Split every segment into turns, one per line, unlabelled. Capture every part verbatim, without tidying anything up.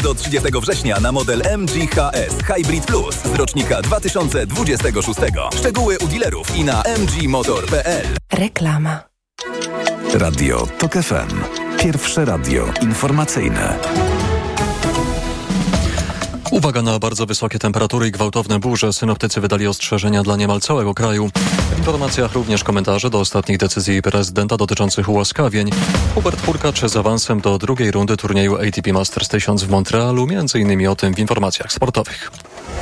Do trzydziestego września na model M G H S Hybrid Plus z rocznika dwa tysiące dwudziestego szóstego. Szczegóły u dealerów i na m g motor kropka p l.
Reklama.
Radio TOK F M. Pierwsze radio informacyjne.
Uwaga na bardzo wysokie temperatury i gwałtowne burze. Synoptycy wydali ostrzeżenia dla niemal całego kraju. W informacjach również komentarze do ostatnich decyzji prezydenta dotyczących ułaskawień. Hubert Hurkacz z awansem do drugiej rundy turnieju A T P Masters tysiąc w Montrealu. Między innymi o tym w informacjach sportowych.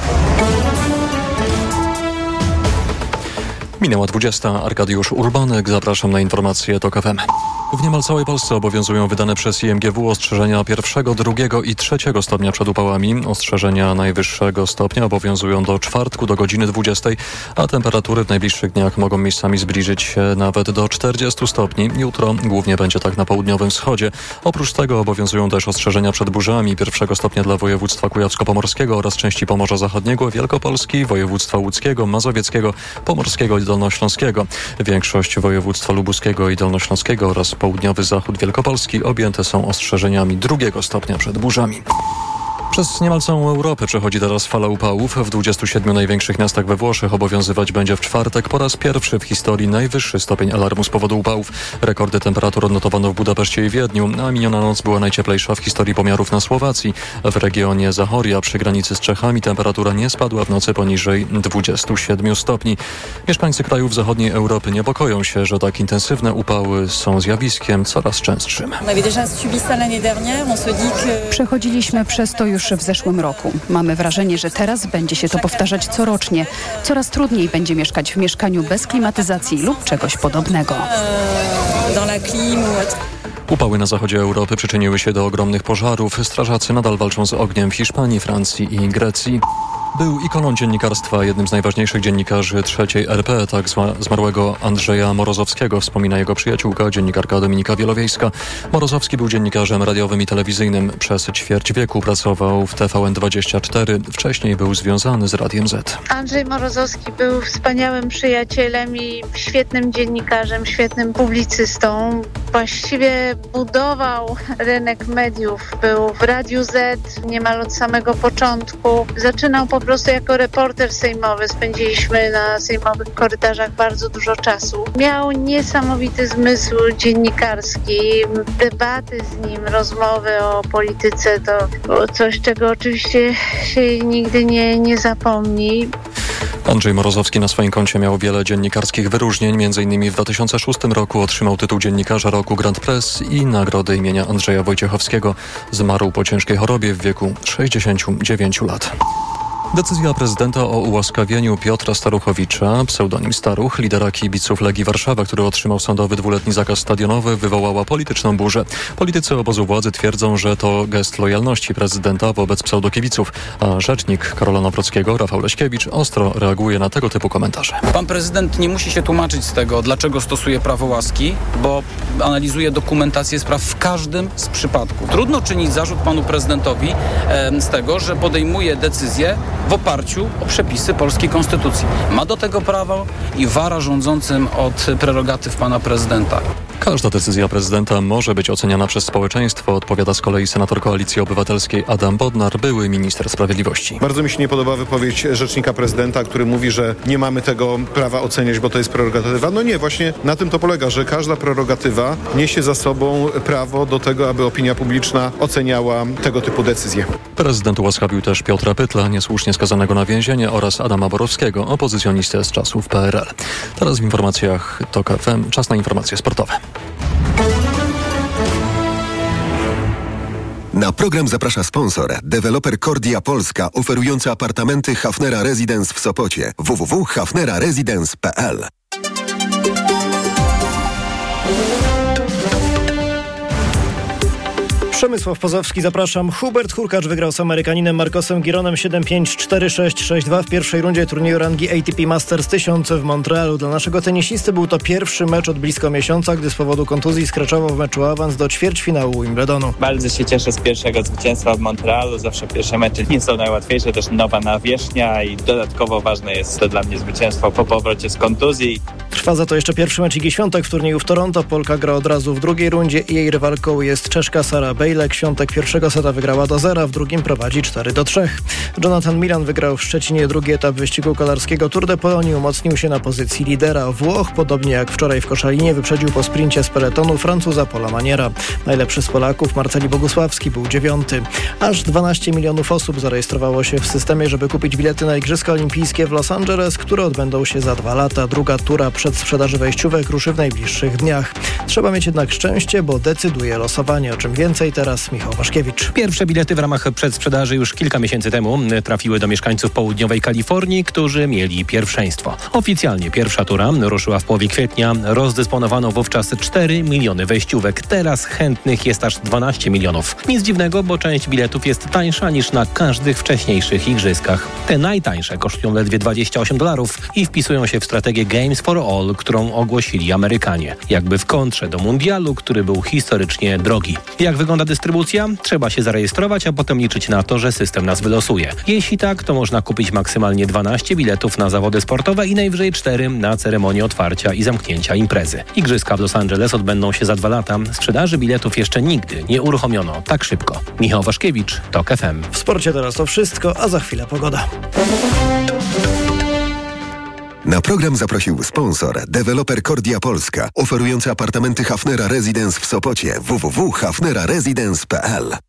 Minęła dwudziesta. Arkadiusz Urbanek. Zapraszam na informacje TOK F M. W niemal całej Polsce obowiązują wydane przez I M G W ostrzeżenia pierwszego, drugiego i trzeciego stopnia przed upałami. Ostrzeżenia najwyższego stopnia obowiązują do czwartku do godziny dwudziestej, a temperatury w najbliższych dniach mogą miejscami zbliżyć się nawet do czterdziestu stopni. Jutro głównie będzie tak na południowym wschodzie. Oprócz tego obowiązują też ostrzeżenia przed burzami pierwszego stopnia dla województwa kujawsko-pomorskiego oraz części Pomorza Zachodniego, Wielkopolski, województwa łódzkiego, mazowieckiego, pomorskiego i dolnośląskiego. Większość województwa lubuskiego i dolnośląskiego oraz południowy zachód Wielkopolski objęte są ostrzeżeniami drugiego stopnia przed burzami. Przez niemal całą Europę przechodzi teraz fala upałów. W dwudziestu siedmiu największych miastach we Włoszech obowiązywać będzie w czwartek po raz pierwszy w historii najwyższy stopień alarmu z powodu upałów. Rekordy temperatur odnotowano w Budapeszcie i Wiedniu, a miniona noc była najcieplejsza w historii pomiarów na Słowacji. W regionie Zachoria przy granicy z Czechami temperatura nie spadła w nocy poniżej dwudziestu siedmiu stopni. Mieszkańcy krajów zachodniej Europy niepokoją się, że tak intensywne upały są zjawiskiem coraz częstszym.
Przechodziliśmy przez to już w zeszłym roku. Mamy wrażenie, że teraz będzie się to powtarzać corocznie. Coraz trudniej będzie mieszkać w mieszkaniu bez klimatyzacji lub czegoś podobnego.
Upały na zachodzie Europy przyczyniły się do ogromnych pożarów. Strażacy nadal walczą z ogniem w Hiszpanii, Francji i Grecji. Był ikoną dziennikarstwa, jednym z najważniejszych dziennikarzy trzeciej R P, tak zmarłego Andrzeja Morozowskiego, wspomina jego przyjaciółka, dziennikarka Dominika Wielowiejska. Morozowski był dziennikarzem radiowym i telewizyjnym. Przez ćwierć wieku pracował w T V N dwadzieścia cztery. Wcześniej był związany z Radiem Z.
Andrzej Morozowski był wspaniałym przyjacielem i świetnym dziennikarzem, świetnym publicystą. Właściwie budował rynek mediów. Był w Radiu Z niemal od samego początku. Zaczynał po prostu jako reporter sejmowy. Spędziliśmy na sejmowych korytarzach bardzo dużo czasu. Miał niesamowity zmysł dziennikarski. Debaty z nim, rozmowy o polityce to było coś, czego oczywiście się nigdy nie, nie zapomni.
Andrzej Morozowski na swoim koncie miał wiele dziennikarskich wyróżnień. Między innymi w dwa tysiące szóstym roku otrzymał tytuł Dziennikarza Roku Grand Press i nagrodę imienia Andrzeja Wojciechowskiego. Zmarł po ciężkiej chorobie w wieku sześćdziesięciu dziewięciu lat. Decyzja prezydenta o ułaskawieniu Piotra Staruchowicza, pseudonim Staruch, lidera kibiców Legii Warszawa, który otrzymał sądowy dwuletni zakaz stadionowy, wywołała polityczną burzę. Politycy obozu władzy twierdzą, że to gest lojalności prezydenta wobec pseudokibiców, a rzecznik Karola Nawrockiego, Rafał Leśkiewicz, ostro reaguje na tego typu komentarze.
Pan prezydent nie musi się tłumaczyć z tego, dlaczego stosuje prawo łaski, bo analizuje dokumentację spraw w każdym z przypadków. Trudno czynić zarzut panu prezydentowi e, z tego, że podejmuje decyzję w oparciu o przepisy polskiej konstytucji. Ma do tego prawo i wara rządzącym od prerogatyw pana prezydenta.
Każda decyzja prezydenta może być oceniana przez społeczeństwo, odpowiada z kolei senator Koalicji Obywatelskiej Adam Bodnar, były minister sprawiedliwości.
Bardzo mi się nie podoba wypowiedź rzecznika prezydenta, który mówi, że nie mamy tego prawa oceniać, bo to jest prerogatywa. No nie, właśnie na tym to polega, że każda prerogatywa niesie za sobą prawo do tego, aby opinia publiczna oceniała tego typu decyzje.
Prezydent ułaskawił też Piotra Pytla, niesłusznie skazanego na więzienie, oraz Adama Borowskiego, opozycjonistę z czasów P R L. Teraz w informacjach TOK F M czas na informacje sportowe.
Na program zaprasza sponsor, deweloper Kordia Polska, oferujący apartamenty Hafnera Residence w Sopocie. w w w kropka hafnera residence kropka p l.
Przemysław Pozowski, zapraszam. Hubert Hurkacz wygrał z Amerykaninem Marcosem Gironem siedem pięć, cztery sześć, sześć dwa w pierwszej rundzie turnieju rangi A T P Masters tysiąc w Montrealu. Dla naszego tenisisty był to pierwszy mecz od blisko miesiąca, gdy z powodu kontuzji skraczował w meczu awans do ćwierćfinału Wimbledonu.
Bardzo się cieszę z pierwszego zwycięstwa w Montrealu. Zawsze pierwsze mecze nie są najłatwiejsze, też nowa nawierzchnia i dodatkowo ważne jest to dla mnie zwycięstwo po powrocie z kontuzji.
Trwa za to jeszcze pierwszy mecz Igi Świątek w turnieju w Toronto. Polka gra od razu w drugiej rundzie i jej rywalką jest Czeszka Sara Bejlek. Świątek pierwszego seta wygrała do zera, w drugim prowadzi cztery do trzech. Jonathan Milan wygrał w Szczecinie drugi etap wyścigu kolarskiego Tour de Pologne i umocnił się na pozycji lidera. Włoch, podobnie jak wczoraj w Koszalinie, wyprzedził po sprincie z peletonu Francuza Paula Maniera. Najlepszy z Polaków Marceli Bogusławski był dziewiąty. Aż dwanaście milionów osób zarejestrowało się w systemie, żeby kupić bilety na Igrzyska Olimpijskie w Los Angeles, które odbędą się za dwa lata. Druga tura przedsprzedaży wejściówek ruszy w najbliższych dniach. Trzeba mieć jednak szczęście, bo decyduje losowanie. O czym więcej teraz Michał Waszkiewicz.
Pierwsze bilety w ramach przedsprzedaży już kilka miesięcy temu trafiły do mieszkańców południowej Kalifornii, którzy mieli pierwszeństwo. Oficjalnie pierwsza tura ruszyła w połowie kwietnia. Rozdysponowano wówczas cztery miliony wejściówek. Teraz chętnych jest aż dwanaście milionów. Nic dziwnego, bo część biletów jest tańsza niż na każdych wcześniejszych igrzyskach. Te najtańsze kosztują ledwie dwadzieścia osiem dolarów i wpisują się w strategię Games for All, którą ogłosili Amerykanie. Jakby w kontrze do mundialu, który był historycznie drogi. Jak wygląda dystrybucja? Trzeba się zarejestrować, a potem liczyć na to, że system nas wylosuje. Jeśli tak, to można kupić maksymalnie dwanaście biletów na zawody sportowe i najwyżej cztery na ceremonię otwarcia i zamknięcia imprezy. Igrzyska w Los Angeles odbędą się za dwa lata. Sprzedaży biletów jeszcze nigdy nie uruchomiono tak szybko. Michał Waszkiewicz, TOK F M.
W sporcie teraz to wszystko, a za chwilę pogoda.
Na program zaprosił sponsor, deweloper Kordia Polska, oferujący apartamenty Hafnera Residence w Sopocie. w w w kropka hafnera residence kropka p l.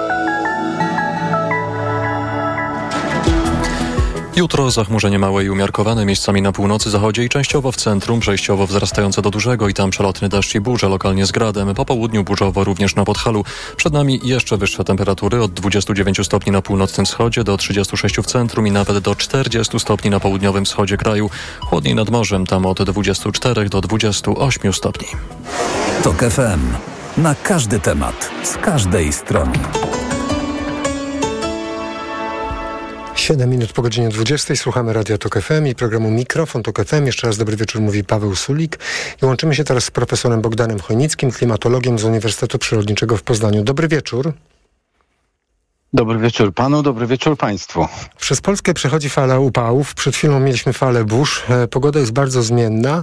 Jutro zachmurzenie małe i umiarkowane, miejscami na północy, zachodzie i częściowo w centrum, przejściowo wzrastające do dużego i tam przelotny deszcz i burze, lokalnie z gradem. Po południu burzowo również na Podhalu. Przed nami jeszcze wyższe temperatury, od dwudziestu dziewięciu stopni na północnym wschodzie do trzydziestu sześciu w centrum i nawet do czterdziestu stopni na południowym wschodzie kraju. Chłodniej nad morzem, tam od dwudziestu czterech do dwudziestu ośmiu stopni.
TOK F M. Na każdy temat, z każdej strony.
siedem minut po godzinie dwudziestej. Słuchamy Radia TOK F M i programu Mikrofon TOK F M. Jeszcze raz dobry wieczór, mówi Paweł Sulik. I łączymy się teraz z profesorem Bogdanem Chojnickim, klimatologiem z Uniwersytetu Przyrodniczego w Poznaniu. Dobry wieczór.
Dobry wieczór panu, dobry wieczór państwu.
Przez Polskę przechodzi fala upałów. Przed chwilą mieliśmy falę burz. Pogoda jest bardzo zmienna.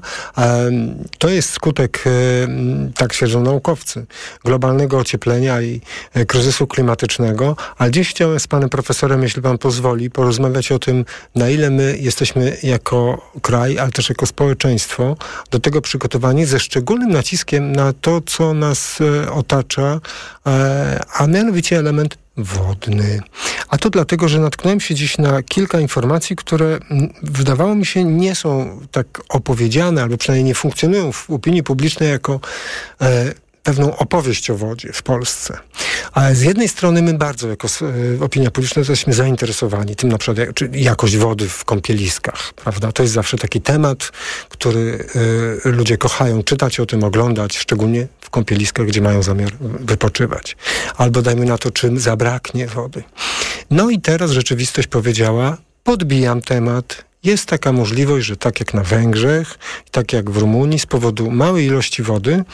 To jest skutek, tak twierdzą naukowcy, globalnego ocieplenia i kryzysu klimatycznego. Ale dziś chciałem z panem profesorem, jeśli pan pozwoli, porozmawiać o tym, na ile my jesteśmy jako kraj, ale też jako społeczeństwo do tego przygotowani, ze szczególnym naciskiem na to, co nas otacza, a mianowicie element wodny. A to dlatego, że natknąłem się dziś na kilka informacji, które wydawało mi się nie są tak opowiedziane, albo przynajmniej nie funkcjonują w opinii publicznej jako e, pewną opowieść o wodzie w Polsce. Ale z jednej strony my bardzo, jako e, opinia publiczna, jesteśmy zainteresowani tym, na przykład jak, czy jakość wody w kąpieliskach, prawda? To jest zawsze taki temat, który e, ludzie kochają czytać o tym, oglądać, szczególnie w kąpieliskach, gdzie mają zamiar wypoczywać. Albo dajmy na to, czym zabraknie wody. No i teraz rzeczywistość powiedziała, podbijam temat. Jest taka możliwość, że tak jak na Węgrzech, tak jak w Rumunii, z powodu małej ilości wody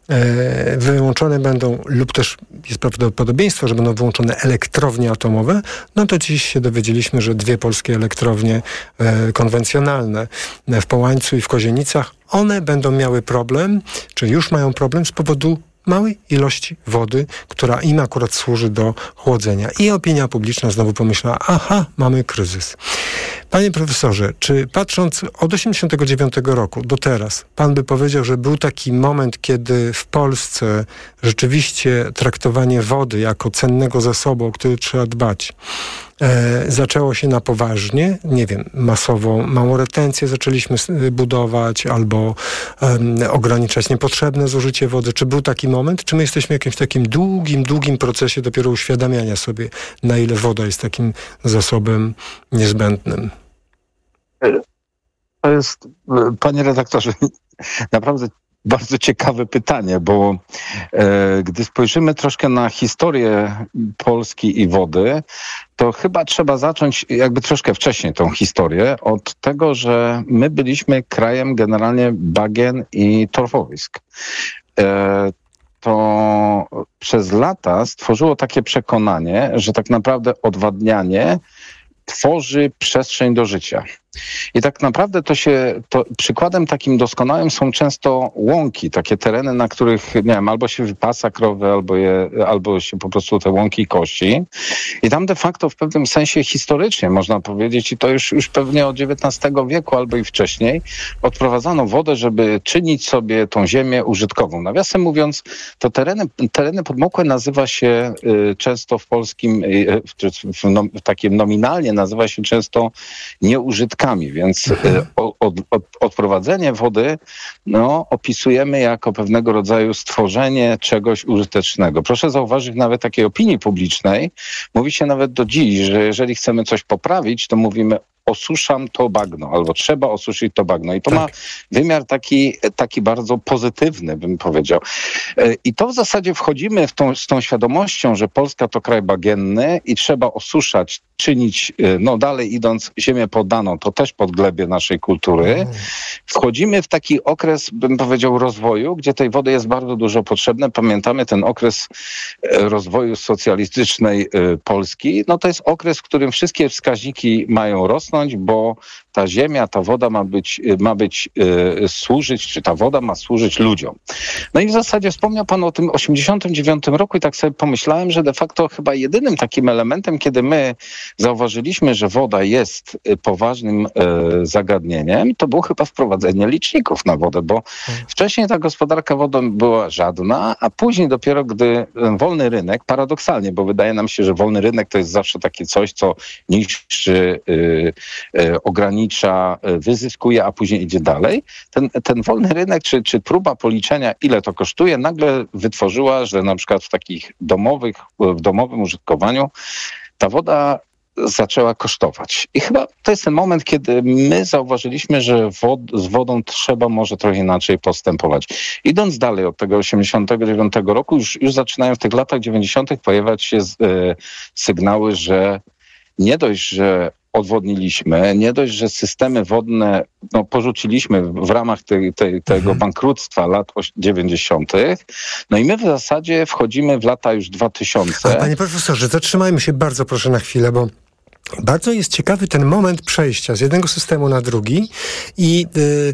e, wyłączone będą, lub też jest prawdopodobieństwo, że będą wyłączone elektrownie atomowe. No to dziś się dowiedzieliśmy, że dwie polskie elektrownie e, konwencjonalne w Połańcu i w Kozienicach, one będą miały problem, czy już mają problem z powodu małej ilości wody, która im akurat służy do chłodzenia. I opinia publiczna znowu pomyślała, aha, mamy kryzys. Panie profesorze, czy patrząc od osiemdziesiątego dziewiątego roku do teraz, pan by powiedział, że był taki moment, kiedy w Polsce rzeczywiście traktowanie wody jako cennego zasobu, o który trzeba dbać, E, zaczęło się na poważnie, nie wiem, masową małą retencję zaczęliśmy budować albo e, ograniczać niepotrzebne zużycie wody. Czy był taki moment, czy my jesteśmy w jakimś takim długim, długim procesie dopiero uświadamiania sobie, na ile woda jest takim zasobem niezbędnym?
To jest, panie redaktorze, naprawdę bardzo ciekawe pytanie, bo e, gdy spojrzymy troszkę na historię Polski i wody, to chyba trzeba zacząć jakby troszkę wcześniej tą historię od tego, że my byliśmy krajem generalnie bagien i torfowisk. E, to przez lata stworzyło takie przekonanie, że tak naprawdę odwadnianie tworzy przestrzeń do życia. I tak naprawdę to się, to przykładem takim doskonałym są często łąki, takie tereny, na których, nie wiem, albo się wypasa krowy, albo, je, albo się po prostu te łąki kości. I tam de facto w pewnym sensie historycznie można powiedzieć, i to już, już pewnie od dziewiętnastego wieku albo i wcześniej, odprowadzano wodę, żeby czynić sobie tą ziemię użytkową. Nawiasem mówiąc, to tereny, tereny podmokłe nazywa się y, często w polskim, y, w, w, no, w takim nominalnie nazywa się często nieużytkami, więc y, od, od, odprowadzenie wody no, opisujemy jako pewnego rodzaju stworzenie czegoś użytecznego. Proszę zauważyć, nawet takiej opinii publicznej mówi się nawet do dziś, że jeżeli chcemy coś poprawić, to mówimy osuszam to bagno, albo trzeba osuszyć to bagno. I to tak ma wymiar taki, taki bardzo pozytywny, bym powiedział. I to w zasadzie wchodzimy w tą, z tą świadomością, że Polska to kraj bagienny i trzeba osuszać, czynić, no dalej idąc, ziemię poddaną, to też podglebie naszej kultury. Wchodzimy w taki okres, bym powiedział, rozwoju, gdzie tej wody jest bardzo dużo potrzebne. Pamiętamy ten okres rozwoju socjalistycznej Polski. No to jest okres, w którym wszystkie wskaźniki mają rosnąć, bo ta ziemia, ta woda ma być, ma być yy, służyć, czy ta woda ma służyć ludziom. No i w zasadzie wspomniał pan o tym osiemdziesiątym dziewiątym roku i tak sobie pomyślałem, że de facto chyba jedynym takim elementem, kiedy my zauważyliśmy, że woda jest poważnym yy, zagadnieniem, to było chyba wprowadzenie liczników na wodę, bo hmm. wcześniej ta gospodarka wodą była żadna, a później dopiero gdy wolny rynek, paradoksalnie, bo wydaje nam się, że wolny rynek to jest zawsze takie coś, co niszczy, yy, yy, ogranicza, wyzyskuje, a później idzie dalej. Ten, ten wolny rynek, czy, czy próba policzenia, ile to kosztuje, nagle wytworzyła, że na przykład w takich domowych, w domowym użytkowaniu ta woda zaczęła kosztować. I chyba to jest ten moment, kiedy my zauważyliśmy, że wod, z wodą trzeba może trochę inaczej postępować. Idąc dalej od tego osiemdziesiątego dziewiątego roku, już, już zaczynają w tych latach dziewięćdziesiątych pojawiać się z, e, sygnały, że nie dość, że odwodniliśmy, nie dość, że systemy wodne no, porzuciliśmy w ramach tej, tej, tego mhm. bankructwa lat dziewięćdziesiątych. No i my w zasadzie wchodzimy w lata już dwa-tysiące.
Panie profesorze, zatrzymajmy się bardzo proszę na chwilę, bo bardzo jest ciekawy ten moment przejścia z jednego systemu na drugi i yy,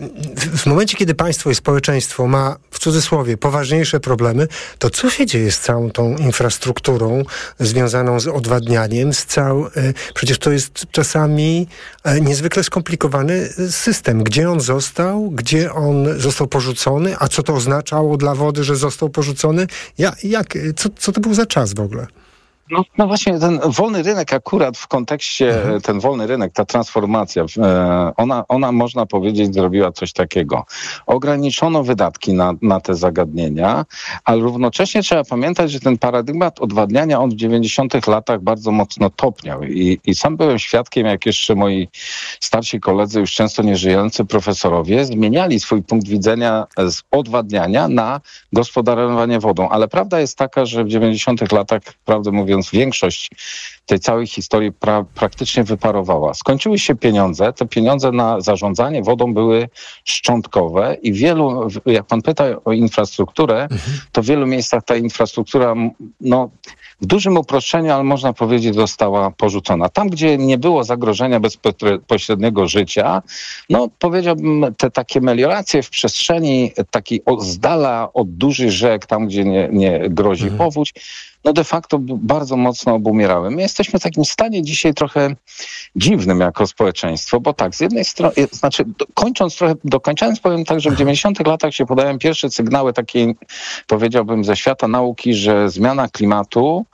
w momencie, kiedy państwo i społeczeństwo ma, w cudzysłowie, poważniejsze problemy, to co się dzieje z całą tą infrastrukturą związaną z odwadnianiem, z cał... Yy, przecież to jest czasami yy, niezwykle skomplikowany system. Gdzie on został? Gdzie on został porzucony? A co to oznaczało dla wody, że został porzucony? Ja, jak? Co, co to był za czas w ogóle?
No, no właśnie ten wolny rynek akurat w kontekście, mhm. ten wolny rynek, ta transformacja, ona, ona można powiedzieć zrobiła coś takiego. Ograniczono wydatki na, na te zagadnienia, ale równocześnie trzeba pamiętać, że ten paradygmat odwadniania on w dziewięćdziesiątych latach bardzo mocno topniał i, i sam byłem świadkiem, jak jeszcze moi starsi koledzy, już często nieżyjący profesorowie, zmieniali swój punkt widzenia z odwadniania na gospodarowanie wodą. Ale prawda jest taka, że w dziewięćdziesiątych latach, prawdę mówiąc, większość tej całej historii pra- praktycznie wyparowała. Skończyły się pieniądze. Te pieniądze na zarządzanie wodą były szczątkowe i wielu, jak pan pyta o infrastrukturę, mhm. to w wielu miejscach ta infrastruktura, no, w dużym uproszczeniu, ale można powiedzieć, została porzucona. Tam, gdzie nie było zagrożenia bezpośredniego życia, no powiedziałbym, te takie melioracje w przestrzeni takiej z dala od dużych rzek, tam, gdzie nie, nie grozi mhm. powódź, no de facto bardzo mocno obumierały. My jesteśmy w takim stanie dzisiaj trochę dziwnym jako społeczeństwo, bo tak, z jednej strony, znaczy kończąc trochę, dokończając powiem tak, że w dziewięćdziesiątych latach się podają pierwsze sygnały takiej, powiedziałbym, ze świata nauki, że zmiana klimatu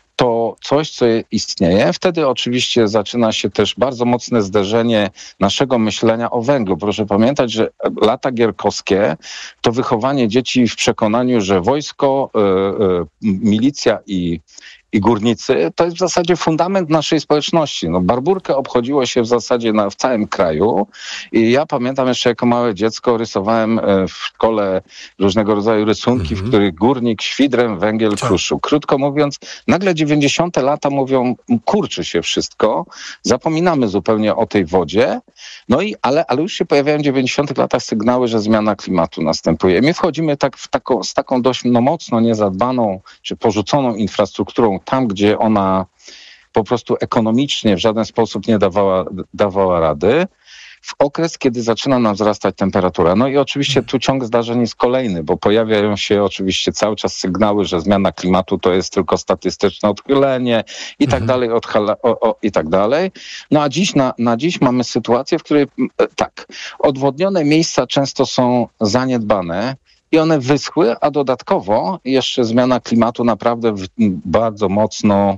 to coś, co istnieje. Wtedy oczywiście zaczyna się też bardzo mocne zderzenie naszego myślenia o węglu. Proszę pamiętać, że lata gierkowskie to wychowanie dzieci w przekonaniu, że wojsko, yy, yy, milicja i i górnicy, to jest w zasadzie fundament naszej społeczności. No, Barburkę obchodziło się w zasadzie na, w całym kraju i ja pamiętam jeszcze jako małe dziecko rysowałem w szkole różnego rodzaju rysunki, mm-hmm. w których górnik świdrem węgiel kruszył. Krótko mówiąc, nagle dziewięćdziesiąte lata mówią, kurczy się wszystko, zapominamy zupełnie o tej wodzie, no i, ale, ale już się pojawiają w dziewięćdziesiątych latach sygnały, że zmiana klimatu następuje. My wchodzimy tak w taką, z taką dość no, mocno niezadbaną, czy porzuconą infrastrukturą tam, gdzie ona po prostu ekonomicznie w żaden sposób nie dawała, dawała rady, w okres, kiedy zaczyna nam wzrastać temperatura. No i oczywiście tu ciąg zdarzeń jest kolejny, bo pojawiają się oczywiście cały czas sygnały, że zmiana klimatu to jest tylko statystyczne odchylenie i tak dalej, odchala, o, o, i tak dalej. No a dziś, na, na dziś mamy sytuację, w której tak, odwodnione miejsca często są zaniedbane i one wyschły, a dodatkowo jeszcze zmiana klimatu naprawdę w, bardzo mocno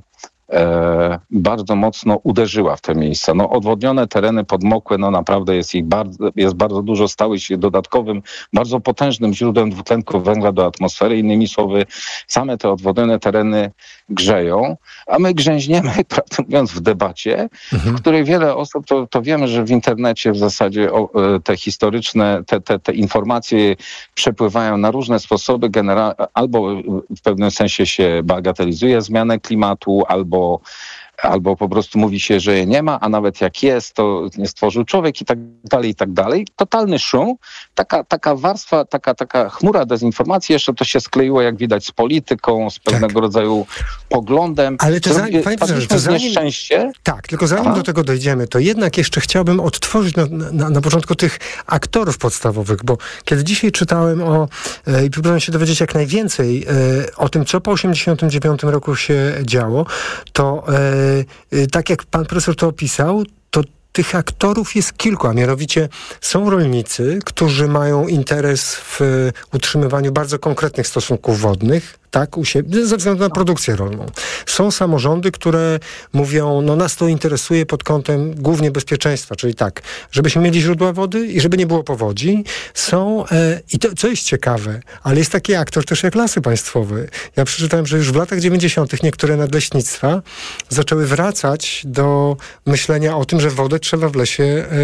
E, bardzo mocno uderzyła w te miejsca. No, odwodnione tereny podmokłe, no naprawdę jest ich bardzo, jest bardzo dużo, stały się dodatkowym, bardzo potężnym źródłem dwutlenku węgla do atmosfery. Innymi słowy, same te odwodnione tereny grzeją, a my grzęźniemy, prawdę mówiąc, w debacie, mhm. w której wiele osób, to, to wiemy, że w internecie w zasadzie o, te historyczne, te, te, te informacje przepływają na różne sposoby, genera- albo w pewnym sensie się bagatelizuje zmianę klimatu, albo albo po prostu mówi się, że je nie ma, a nawet jak jest, to nie stworzył człowiek i tak dalej, i tak dalej. Totalny szum, taka, taka warstwa, taka, taka chmura dezinformacji, jeszcze to się skleiło, jak widać, z polityką, z pewnego tak. rodzaju poglądem.
Ale to zanim, panie profesorze, to zanim,
nieszczęście.
Tak, tylko zanim Aha. do tego dojdziemy, to jednak jeszcze chciałbym odtworzyć na, na, na początku tych aktorów podstawowych, bo kiedy dzisiaj czytałem o, e, i próbowałem się dowiedzieć jak najwięcej e, o tym, co po osiemdziesiątym dziewiątym roku się działo, to e, tak jak pan profesor to opisał, to tych aktorów jest kilku, a mianowicie są rolnicy, którzy mają interes w utrzymywaniu bardzo konkretnych stosunków wodnych, tak, u siebie, ze względu na produkcję rolną. Są samorządy, które mówią, no nas to interesuje pod kątem głównie bezpieczeństwa, czyli tak, żebyśmy mieli źródła wody i żeby nie było powodzi. Są, e, i to, co jest ciekawe, ale jest taki aktor też jak Lasy Państwowe. Ja przeczytałem, że już w latach dziewięćdziesiątych niektóre nadleśnictwa zaczęły wracać do myślenia o tym, że wodę trzeba w lesie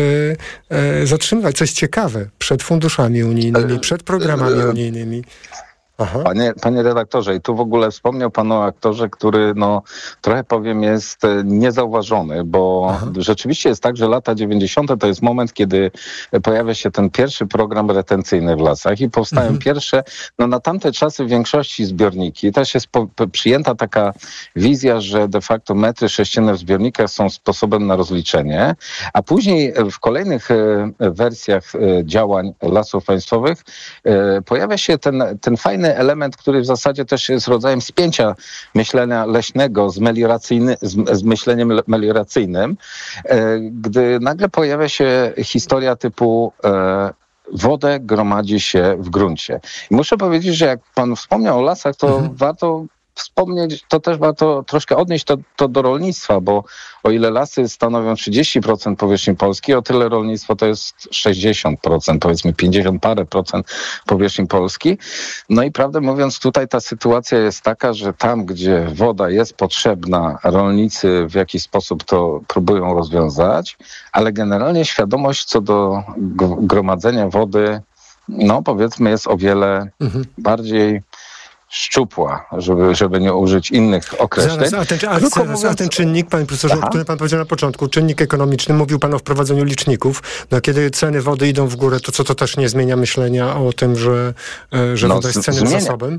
e, e, zatrzymywać. Co jest ciekawe, przed funduszami unijnymi, przed programami unijnymi. Aha. Panie,
panie redaktorze, i tu w ogóle wspomniał pan o aktorze, który no trochę powiem jest niezauważony, bo Aha. rzeczywiście jest tak, że lata dziewięćdziesiąte to jest moment, kiedy pojawia się ten pierwszy program retencyjny w lasach i powstają mhm. pierwsze, no na tamte czasy w większości zbiorniki, też jest po, po, przyjęta taka wizja, że de facto metry sześcienne w zbiornikach są sposobem na rozliczenie, a później w kolejnych e, wersjach e, działań Lasów Państwowych e, pojawia się ten, ten fajny element, który w zasadzie też jest rodzajem spięcia myślenia leśnego z, melioracyjny, z, z myśleniem melioracyjnym, e, gdy nagle pojawia się historia typu e, wodę gromadzi się w gruncie. I muszę powiedzieć, że jak pan wspomniał o lasach, to mhm. warto wspomnieć, to też warto troszkę odnieść to, to do rolnictwa, bo o ile lasy stanowią trzydzieści procent powierzchni Polski, o tyle rolnictwo to jest sześćdziesiąt procent, powiedzmy pięćdziesiąt parę procent powierzchni Polski. No i prawdę mówiąc, tutaj ta sytuacja jest taka, że tam, gdzie woda jest potrzebna, rolnicy w jakiś sposób to próbują rozwiązać, ale generalnie świadomość co do gromadzenia wody, no powiedzmy jest o wiele mhm. bardziej szczupła, żeby, żeby nie użyć innych określeń.
Zaraz, a, ten, a, zaraz, mówiąc... a ten czynnik, panie profesorze, Aha. o którym pan powiedział na początku, czynnik ekonomiczny, mówił pan o wprowadzeniu liczników. No, kiedy ceny wody idą w górę, to co to też nie zmienia myślenia o tym, że, że no, woda jest cennym zmienia, zasobem?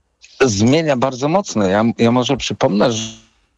Zmienia bardzo mocno. Ja, ja może przypomnę, że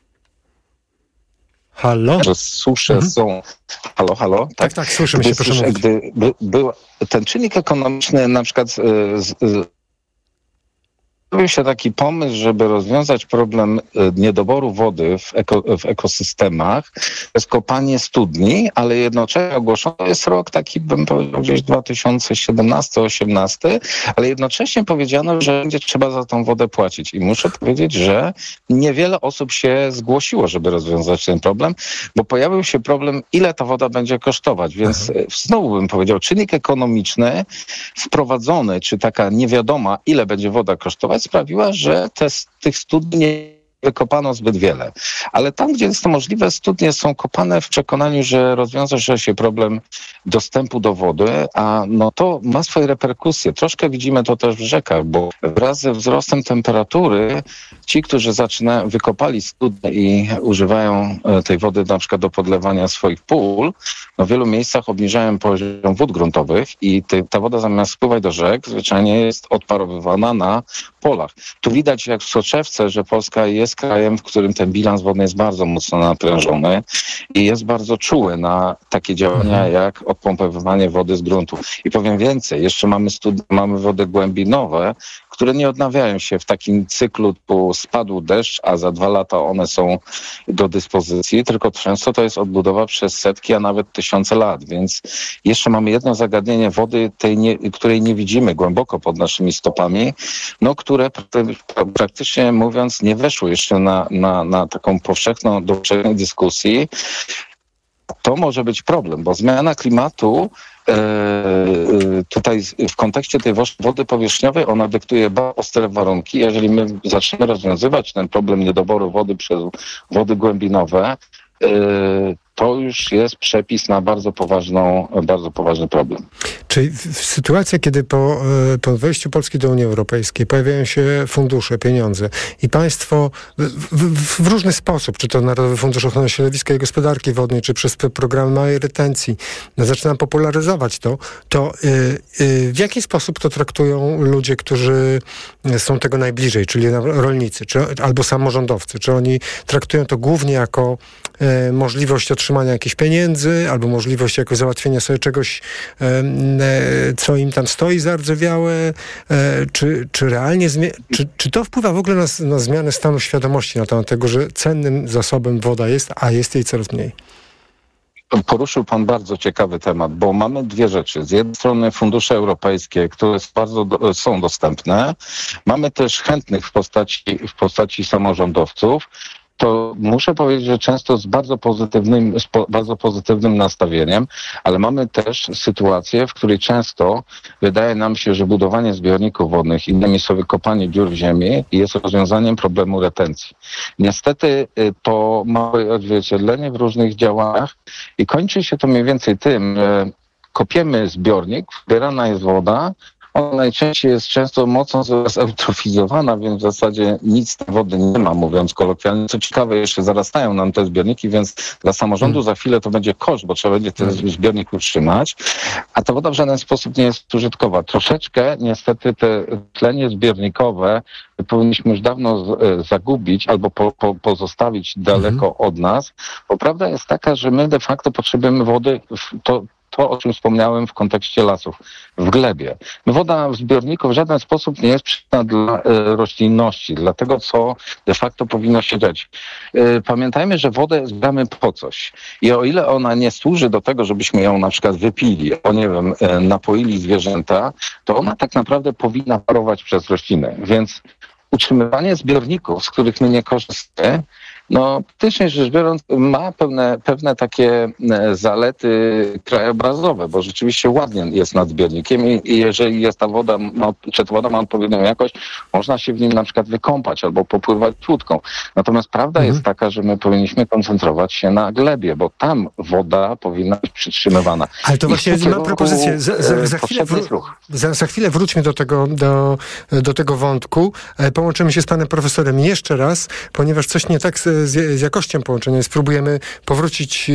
Halo?
Że susze mhm. są... Halo, halo? Tak,
tak, tak słyszymy się, proszę mówić.
Gdy by, był ten czynnik ekonomiczny na przykład z, z, pojawił się taki pomysł, żeby rozwiązać problem niedoboru wody w, eko, w ekosystemach, to jest kopanie studni, ale jednocześnie ogłoszono, to jest rok taki, bym powiedział, gdzieś dwa tysiące siedemnasty osiemnasty, ale jednocześnie powiedziano, że będzie trzeba za tą wodę płacić. I muszę powiedzieć, że niewiele osób się zgłosiło, żeby rozwiązać ten problem, bo pojawił się problem, ile ta woda będzie kosztować. Więc Aha. znowu bym powiedział, czynnik ekonomiczny wprowadzony, czy taka niewiadoma, ile będzie woda kosztować, sprawiła, że te, tych studni nie wykopano zbyt wiele. Ale tam, gdzie jest to możliwe, studnie są kopane w przekonaniu, że rozwiąże się problem dostępu do wody, a no to ma swoje reperkusje. Troszkę widzimy to też w rzekach, bo wraz ze wzrostem temperatury ci, którzy zaczynają, wykopali studnie i używają tej wody na przykład do podlewania swoich pól, no w wielu miejscach obniżają poziom wód gruntowych i te, ta woda zamiast spływać do rzek, zwyczajnie jest odparowywana na polach. Tu widać jak w soczewce, że Polska jest jest krajem, w którym ten bilans wodny jest bardzo mocno naprężony i jest bardzo czuły na takie działania jak odpompowywanie wody z gruntu. I powiem więcej, jeszcze mamy, studi- mamy wody głębinowe, które nie odnawiają się w takim cyklu, bo spadł deszcz, a za dwa lata one są do dyspozycji, tylko często to jest odbudowa przez setki, a nawet tysiące lat, więc jeszcze mamy jedno zagadnienie wody, tej nie, której nie widzimy głęboko pod naszymi stopami, no które praktycznie mówiąc nie weszło jeszcze na, na, na taką powszechną, do powszechnej dyskusji. To może być problem, bo zmiana klimatu e, tutaj w kontekście tej wody powierzchniowej ona dyktuje bardzo ostre warunki. Jeżeli my zaczniemy rozwiązywać ten problem niedoboru wody przez wody głębinowe, e, to już jest przepis na bardzo poważną, bardzo poważny problem.
Czyli w sytuacji, kiedy po, po wejściu Polski do Unii Europejskiej pojawiają się fundusze, pieniądze i państwo w, w, w różny sposób, czy to Narodowy Fundusz Ochrony Środowiska i Gospodarki Wodnej, czy przez programy małej retencji, no, zaczyna popularyzować to, to y, y, w jaki sposób to traktują ludzie, którzy są tego najbliżej, czyli rolnicy, czy, albo samorządowcy? Czy oni traktują to głównie jako y, możliwość otrzymania jakichś pieniędzy, albo możliwość jakoś załatwienia sobie czegoś, y, co im tam stoi zardzewiałe, czy, czy realnie, zmie- czy, czy to wpływa w ogóle na, na zmianę stanu świadomości na temat tego, że cennym zasobem woda jest, a jest jej coraz mniej?
Poruszył pan bardzo ciekawy temat, bo mamy dwie rzeczy. Z jednej strony fundusze europejskie, które bardzo do, są dostępne. Mamy też chętnych w postaci, w postaci samorządowców. To muszę powiedzieć, że często z bardzo pozytywnym, z po, bardzo pozytywnym nastawieniem, ale mamy też sytuację, w której często wydaje nam się, że budowanie zbiorników wodnych, innymi słowy kopanie dziur w ziemi, jest rozwiązaniem problemu retencji. Niestety to ma odzwierciedlenie w różnych działaniach i kończy się to mniej więcej tym, że kopiemy zbiornik, wbierana jest woda, ona najczęściej jest często mocno zeutrofizowana, więc w zasadzie nic z tej wody nie ma, mówiąc kolokwialnie. Co ciekawe, jeszcze zarastają nam te zbiorniki, więc dla samorządu za chwilę to będzie koszt, bo trzeba będzie ten zbiornik utrzymać, a ta woda w żaden sposób nie jest użytkowa. Troszeczkę niestety te tlenie zbiornikowe powinniśmy już dawno z, zagubić albo po, po, pozostawić daleko mhm. od nas, bo prawda jest taka, że my de facto potrzebujemy wody, w, to To, o czym wspomniałem w kontekście lasów, w glebie. Woda w zbiorniku w żaden sposób nie jest przydatna dla e, roślinności, dla tego, co de facto powinno się dziać. E, pamiętajmy, że wodę zbieramy po coś. I o ile ona nie służy do tego, żebyśmy ją na przykład wypili, o nie wiem, e, napoili zwierzęta, to ona tak naprawdę powinna parować przez rośliny. Więc utrzymywanie zbiorników, z których my nie korzystamy, no, praktycznie rzecz biorąc, ma pewne, pewne takie zalety krajobrazowe, bo rzeczywiście ładnie jest nad zbiornikiem i, i jeżeli jest ta woda, ma, czy ta woda ma odpowiednią jakość, można się w nim na przykład wykąpać albo popływać łódką. Natomiast prawda mhm. jest taka, że my powinniśmy koncentrować się na glebie, bo tam woda powinna być przytrzymywana.
Ale to I właśnie mam propozycję. Za, za, za, chwilę wró- za, za chwilę wróćmy do tego, do, do tego wątku. Połączymy się z panem profesorem jeszcze raz, ponieważ coś nie tak z, z jakością połączenia. Spróbujemy powrócić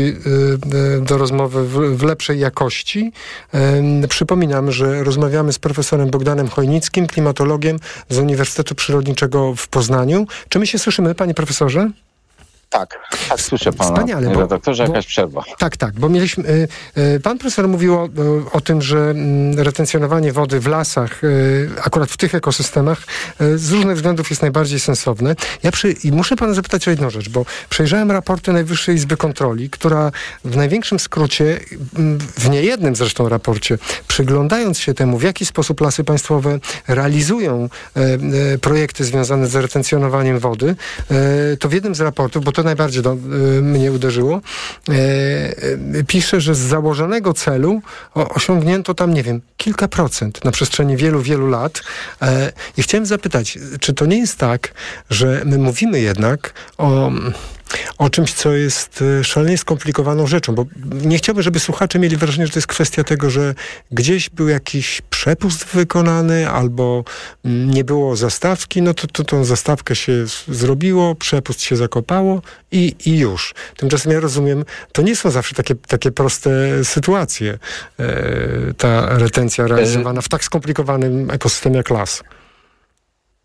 do rozmowy w, w lepszej jakości. Przypominam, że rozmawiamy z profesorem Bogdanem Chojnickim, klimatologiem z Uniwersytetu Przyrodniczego w Poznaniu. Czy my się słyszymy, panie profesorze?
Tak, tak słyszę pana.
Wspaniale, bo,
redaktorze, jakaś
bo,
przerwa.
Tak, tak, bo mieliśmy, y, y, pan profesor mówił o, o tym, że y, retencjonowanie wody w lasach, y, akurat w tych ekosystemach, y, z różnych względów jest najbardziej sensowne. Ja przy, i muszę pana zapytać o jedną rzecz, bo przejrzałem raporty Najwyższej Izby Kontroli, która w największym skrócie, w niejednym zresztą raporcie, przyglądając się temu, w jaki sposób Lasy Państwowe realizują y, y, projekty związane z retencjonowaniem wody, y, to w jednym z raportów, bo to najbardziej do, y, mnie uderzyło, y, y, pisze, że z założonego celu o, osiągnięto tam, nie wiem, kilka procent na przestrzeni wielu, wielu lat. Y, I chciałem zapytać, czy to nie jest tak, że my mówimy jednak o... o czymś, co jest szalenie skomplikowaną rzeczą, bo nie chciałbym, żeby słuchacze mieli wrażenie, że to jest kwestia tego, że gdzieś był jakiś przepust wykonany albo nie było zastawki, no to, to tą zastawkę się zrobiło, przepust się zakopało i, i już. Tymczasem ja rozumiem, to nie są zawsze takie, takie proste sytuacje, ta retencja realizowana w tak skomplikowanym ekosystemie jak las.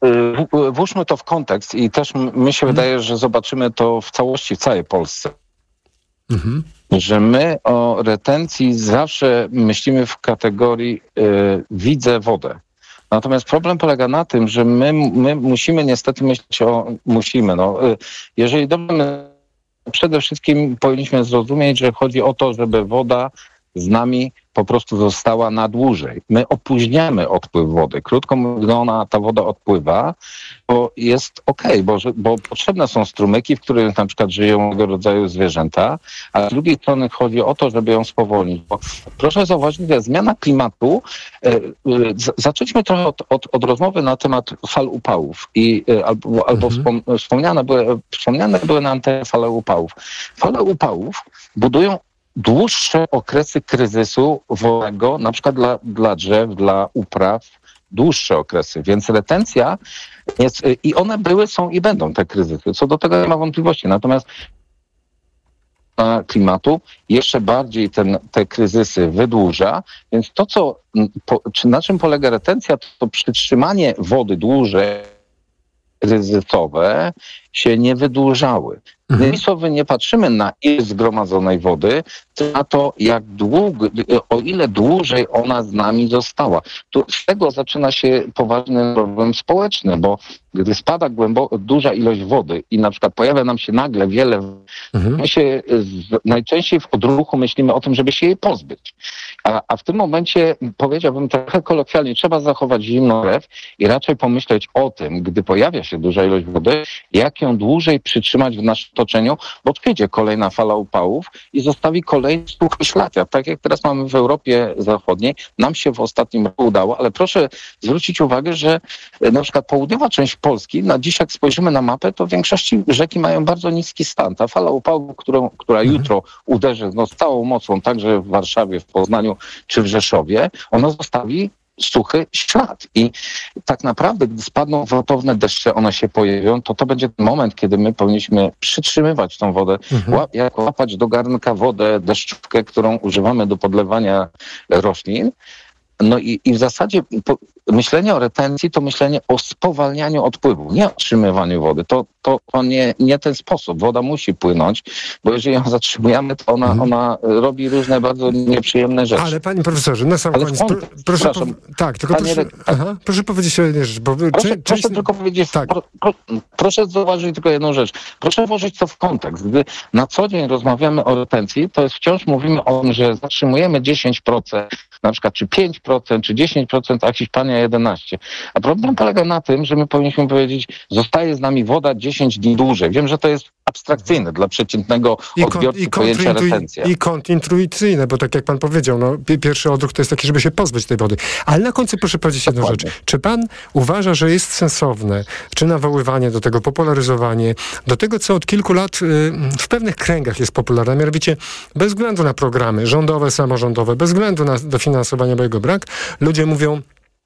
y, włóżmy to w kontekst i też mi się wydaje, że zobaczymy to w całości w całej Polsce. Mhm. Że my o retencji zawsze myślimy w kategorii y, widzę wodę. Natomiast problem polega na tym, że my, my musimy niestety myśleć o... Musimy, no. Y, jeżeli dobrze, przede wszystkim powinniśmy zrozumieć, że chodzi o to, żeby woda z nami po prostu została na dłużej. My opóźniamy odpływ wody. Krótko mówiąc, ona, ta woda odpływa, bo jest okej, okay, bo, bo potrzebne są strumyki, w których na przykład żyją tego rodzaju zwierzęta, a z drugiej strony chodzi o to, żeby ją spowolnić. Bo proszę zauważyć, że zmiana klimatu, e, e, zaczęliśmy trochę od, od, od rozmowy na temat fal upałów i e, albo, albo mhm. wspom, wspomniane, były, wspomniane były na antenie fale upałów. Fale upałów budują dłuższe okresy kryzysu wodnego, na przykład dla, dla drzew, dla upraw, dłuższe okresy, więc retencja jest, i one były, są i będą te kryzysy. Co do tego nie ma wątpliwości. Natomiast klimatu jeszcze bardziej ten, te kryzysy wydłuża, więc to, co, po, czy na czym polega retencja, to, to przytrzymanie wody dłużej kryzysowe się nie wydłużały. Innymi słowy, nie patrzymy na ilość zgromadzonej wody, tylko na to, jak długo, o ile dłużej ona z nami została. Tu z tego zaczyna się poważny problem społeczny, bo gdy spada głębo- duża ilość wody i na przykład pojawia nam się nagle wiele, mhm. my się z, najczęściej w odruchu myślimy o tym, żeby się jej pozbyć. A, a w tym momencie, powiedziałbym trochę kolokwialnie, trzeba zachować zimną krew i raczej pomyśleć o tym, gdy pojawia się duża ilość wody, jak ją dłużej przytrzymać w naszym otoczeniu, bo przyjdzie kolejna fala upałów i zostawi kolejny suchy ślad. Tak jak teraz mamy w Europie Zachodniej, nam się w ostatnim roku udało, ale proszę zwrócić uwagę, że na przykład południowa część Polski, na dziś jak spojrzymy na mapę, to w większości rzeki mają bardzo niski stan. Ta fala upałów, którą, która mhm. jutro uderzy no, z całą mocą, także w Warszawie, w Poznaniu czy w Rzeszowie, ona zostawi suchy ślad. I tak naprawdę, gdy spadną gwałtowne deszcze, one się pojawią, to to będzie ten moment, kiedy my powinniśmy przytrzymywać tą wodę, mhm. łap, jak łapać do garnka wodę, deszczówkę, którą używamy do podlewania roślin. No i, i w zasadzie po, myślenie o retencji to myślenie o spowalnianiu odpływu, nie o otrzymywaniu wody. To, to, to nie, nie ten sposób. Woda musi płynąć, bo jeżeli ją zatrzymujemy, to ona, mhm. ona robi różne bardzo nieprzyjemne rzeczy.
Ale panie profesorze, na sam
Ale
koniec,
on,
pro, proszę, po, tak, tylko
panie,
proszę, aha, proszę powiedzieć o jednej rzeczy. Bo
proszę,
czy,
proszę
część...
tylko powiedzieć,
tak.
pro, pro, proszę zauważyć tylko jedną rzecz. Proszę włożyć to w kontekst. Gdy na co dzień rozmawiamy o retencji, to jest wciąż mówimy o tym, że zatrzymujemy dziesięć procent, na przykład czy pięć procent, czy dziesięć procent, a Hiszpania jedenaście procent. A problem polega na tym, że my powinniśmy powiedzieć, zostaje z nami woda dziesięć dni dłużej. Wiem, że to jest abstrakcyjne dla przeciętnego odbiorcy pojęcia retencja.
I kontrintuicyjne, bo tak jak pan powiedział, no, pierwszy odruch to jest taki, żeby się pozbyć tej wody. Ale na końcu proszę powiedzieć jedną Dokładnie. rzecz. Czy pan uważa, że jest sensowne, czy nawoływanie do tego, popularyzowanie, do tego, co od kilku lat y, w pewnych kręgach jest popularne, mianowicie bez względu na programy rządowe, samorządowe, bez względu na dofinansowanie, bo jego brak, ludzie mówią,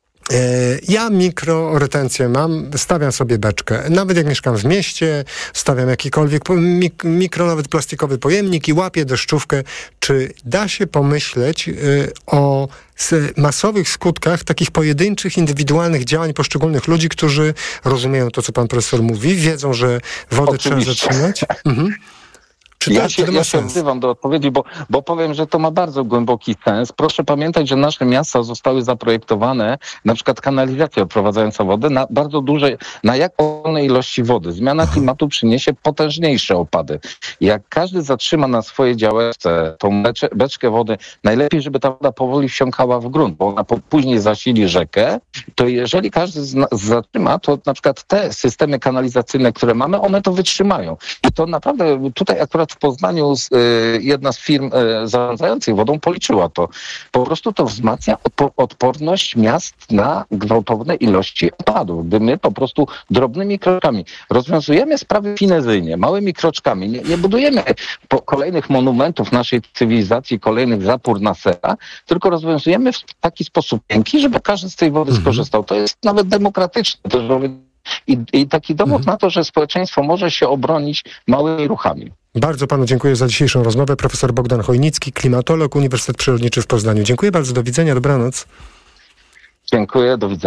ja mikroretencję mam, stawiam sobie beczkę. Nawet jak mieszkam w mieście, stawiam jakikolwiek mik- mikro, nawet plastikowy pojemnik i łapię deszczówkę. Czy da się pomyśleć y, o masowych skutkach takich pojedynczych, indywidualnych działań poszczególnych ludzi, którzy rozumieją to, co pan profesor mówi, wiedzą, że wodę
Oczywiście.
trzeba zatrzymać? Mhm. Czy
ja
to,
się,
czy to ma
ja się
sens?
wzywam do odpowiedzi, bo, bo powiem, że to ma bardzo głęboki sens. Proszę pamiętać, że nasze miasta zostały zaprojektowane, na przykład kanalizacja odprowadzająca wodę na bardzo duże, na jak ogromnej ilości wody. Zmiana klimatu przyniesie potężniejsze opady. Jak każdy zatrzyma na swojej działeczce tą becze, beczkę wody, najlepiej, żeby ta woda powoli wsiąkała w grunt, bo ona po, później zasili rzekę, to jeżeli każdy z nas zatrzyma, to na przykład te systemy kanalizacyjne, które mamy, one to wytrzymają. I to naprawdę tutaj akurat w Poznaniu z, y, jedna z firm y, zarządzających wodą policzyła to. Po prostu to wzmacnia odpo- odporność miast na gwałtowne ilości opadów. Gdy my po prostu drobnymi krokami rozwiązujemy sprawy finezyjnie, małymi kroczkami, nie, nie budujemy po kolejnych monumentów naszej cywilizacji, kolejnych zapór na sera, tylko rozwiązujemy w taki sposób miękki, żeby każdy z tej wody mhm. skorzystał. To jest nawet demokratyczne. To jest I, I taki dowód mhm. na to, że społeczeństwo może się obronić małymi ruchami.
Bardzo panu dziękuję za dzisiejszą rozmowę. Profesor Bogdan Chojnicki, klimatolog, Uniwersytet Przyrodniczy w Poznaniu. Dziękuję bardzo, do widzenia, dobranoc.
Dziękuję, do widzenia.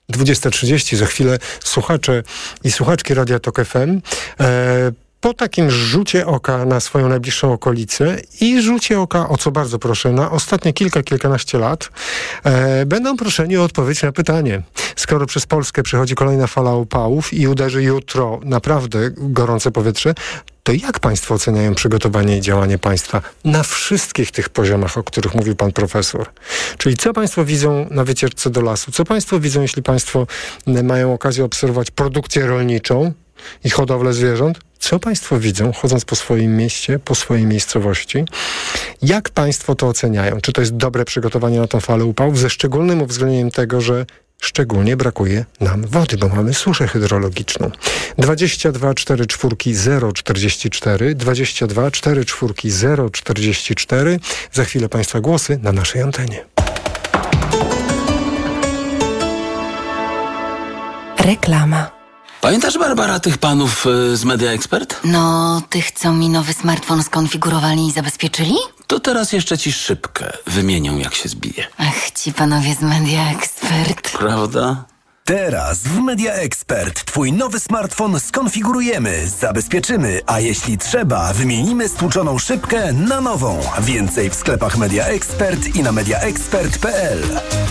dwudziesta trzydzieści. Za chwilę słuchacze i słuchaczki Radia Tok F M e, po takim rzucie oka na swoją najbliższą okolicę i rzucie oka, o co bardzo proszę, na ostatnie kilka, kilkanaście lat, e, będą proszeni o odpowiedź na pytanie. Skoro przez Polskę przychodzi kolejna fala upałów i uderzy jutro naprawdę gorące powietrze, to jak państwo oceniają przygotowanie i działanie państwa na wszystkich tych poziomach, o których mówił pan profesor? Czyli co państwo widzą na wycieczce do lasu? Co państwo widzą, jeśli państwo mają okazję obserwować produkcję rolniczą i hodowlę zwierząt? Co państwo widzą, chodząc po swoim mieście, po swojej miejscowości? Jak państwo to oceniają? Czy to jest dobre przygotowanie na tę falę upałów? Ze szczególnym uwzględnieniem tego, że szczególnie brakuje nam wody, bo mamy suszę hydrologiczną. dwadzieścia dwa cztery cztery zero czterdzieści cztery, dwadzieścia dwa cztery cztery zero czterdzieści cztery. Za chwilę państwa głosy na naszej antenie.
Reklama.
Pamiętasz, Barbara, tych panów y, z Media Expert?
No, tych, co mi nowy smartfon skonfigurowali i zabezpieczyli?
To teraz jeszcze ci szybkę wymienią, jak się zbije.
Ach, ci panowie z Media Expert.
Prawda?
Teraz w Media Expert twój nowy smartfon skonfigurujemy, zabezpieczymy, a jeśli trzeba, wymienimy stłuczoną szybkę na nową. Więcej w sklepach Media Expert i na media expert kropka p l.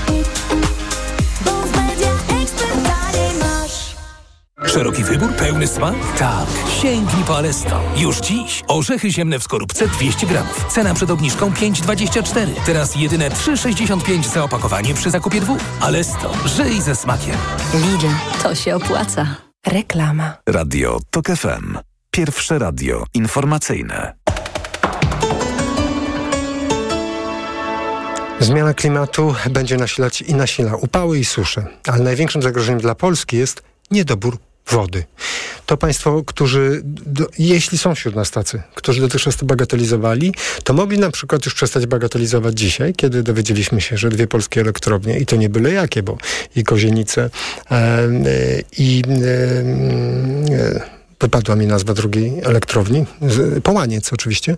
Szeroki wybór, pełny smak? Tak. Sięgnij po Alesto. Już dziś. Orzechy ziemne w skorupce dwieście gramów. Cena przed obniżką pięć dwadzieścia cztery. Teraz jedyne trzy sześćdziesiąt pięć za opakowanie przy zakupie dwóch. Alesto. Żyj ze smakiem.
Lidl. To się opłaca. Reklama.
Radio Tok F M. Pierwsze radio informacyjne.
Zmiana klimatu będzie nasilać i nasila upały i susze, ale największym zagrożeniem dla Polski jest niedobór wody. To państwo, którzy, do, jeśli są wśród nas tacy, którzy dotychczas to bagatelizowali, to mogli na przykład już przestać bagatelizować dzisiaj, kiedy dowiedzieliśmy się, że dwie polskie elektrownie, i to nie byle jakie, bo i Kozienice e, e, i e, e, wypadła mi nazwa drugiej elektrowni, Połaniec oczywiście.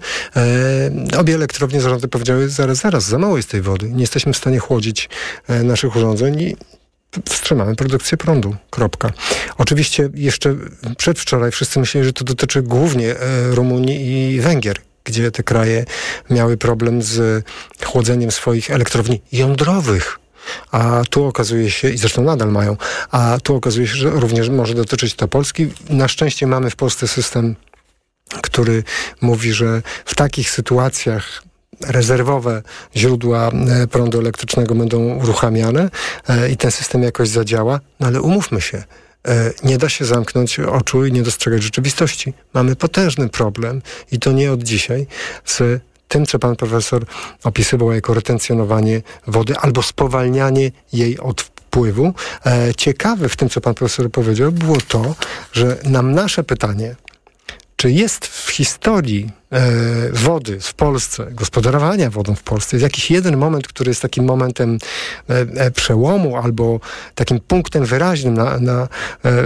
E, obie elektrownie zarządy powiedziały, zaraz, zaraz, za mało jest tej wody. Nie jesteśmy w stanie chłodzić e, naszych urządzeń i wstrzymamy produkcję prądu. Kropka. Oczywiście jeszcze przedwczoraj wszyscy myśleli, że to dotyczy głównie e, Rumunii i Węgier, gdzie te kraje miały problem z chłodzeniem swoich elektrowni jądrowych. A tu okazuje się, i zresztą nadal mają, a tu okazuje się, że również może dotyczyć to Polski. Na szczęście mamy w Polsce system, który mówi, że w takich sytuacjach rezerwowe źródła prądu elektrycznego będą uruchamiane e, i ten system jakoś zadziała, no ale umówmy się, e, nie da się zamknąć oczu i nie dostrzegać rzeczywistości. Mamy potężny problem i to nie od dzisiaj z tym, co pan profesor opisywał jako retencjonowanie wody albo spowalnianie jej odpływu. E, ciekawe w tym, co pan profesor powiedział, było to, że nam nasze pytanie, czy jest w historii e, wody w Polsce, gospodarowania wodą w Polsce, jest jakiś jeden moment, który jest takim momentem e, e, przełomu albo takim punktem wyraźnym na, na, e,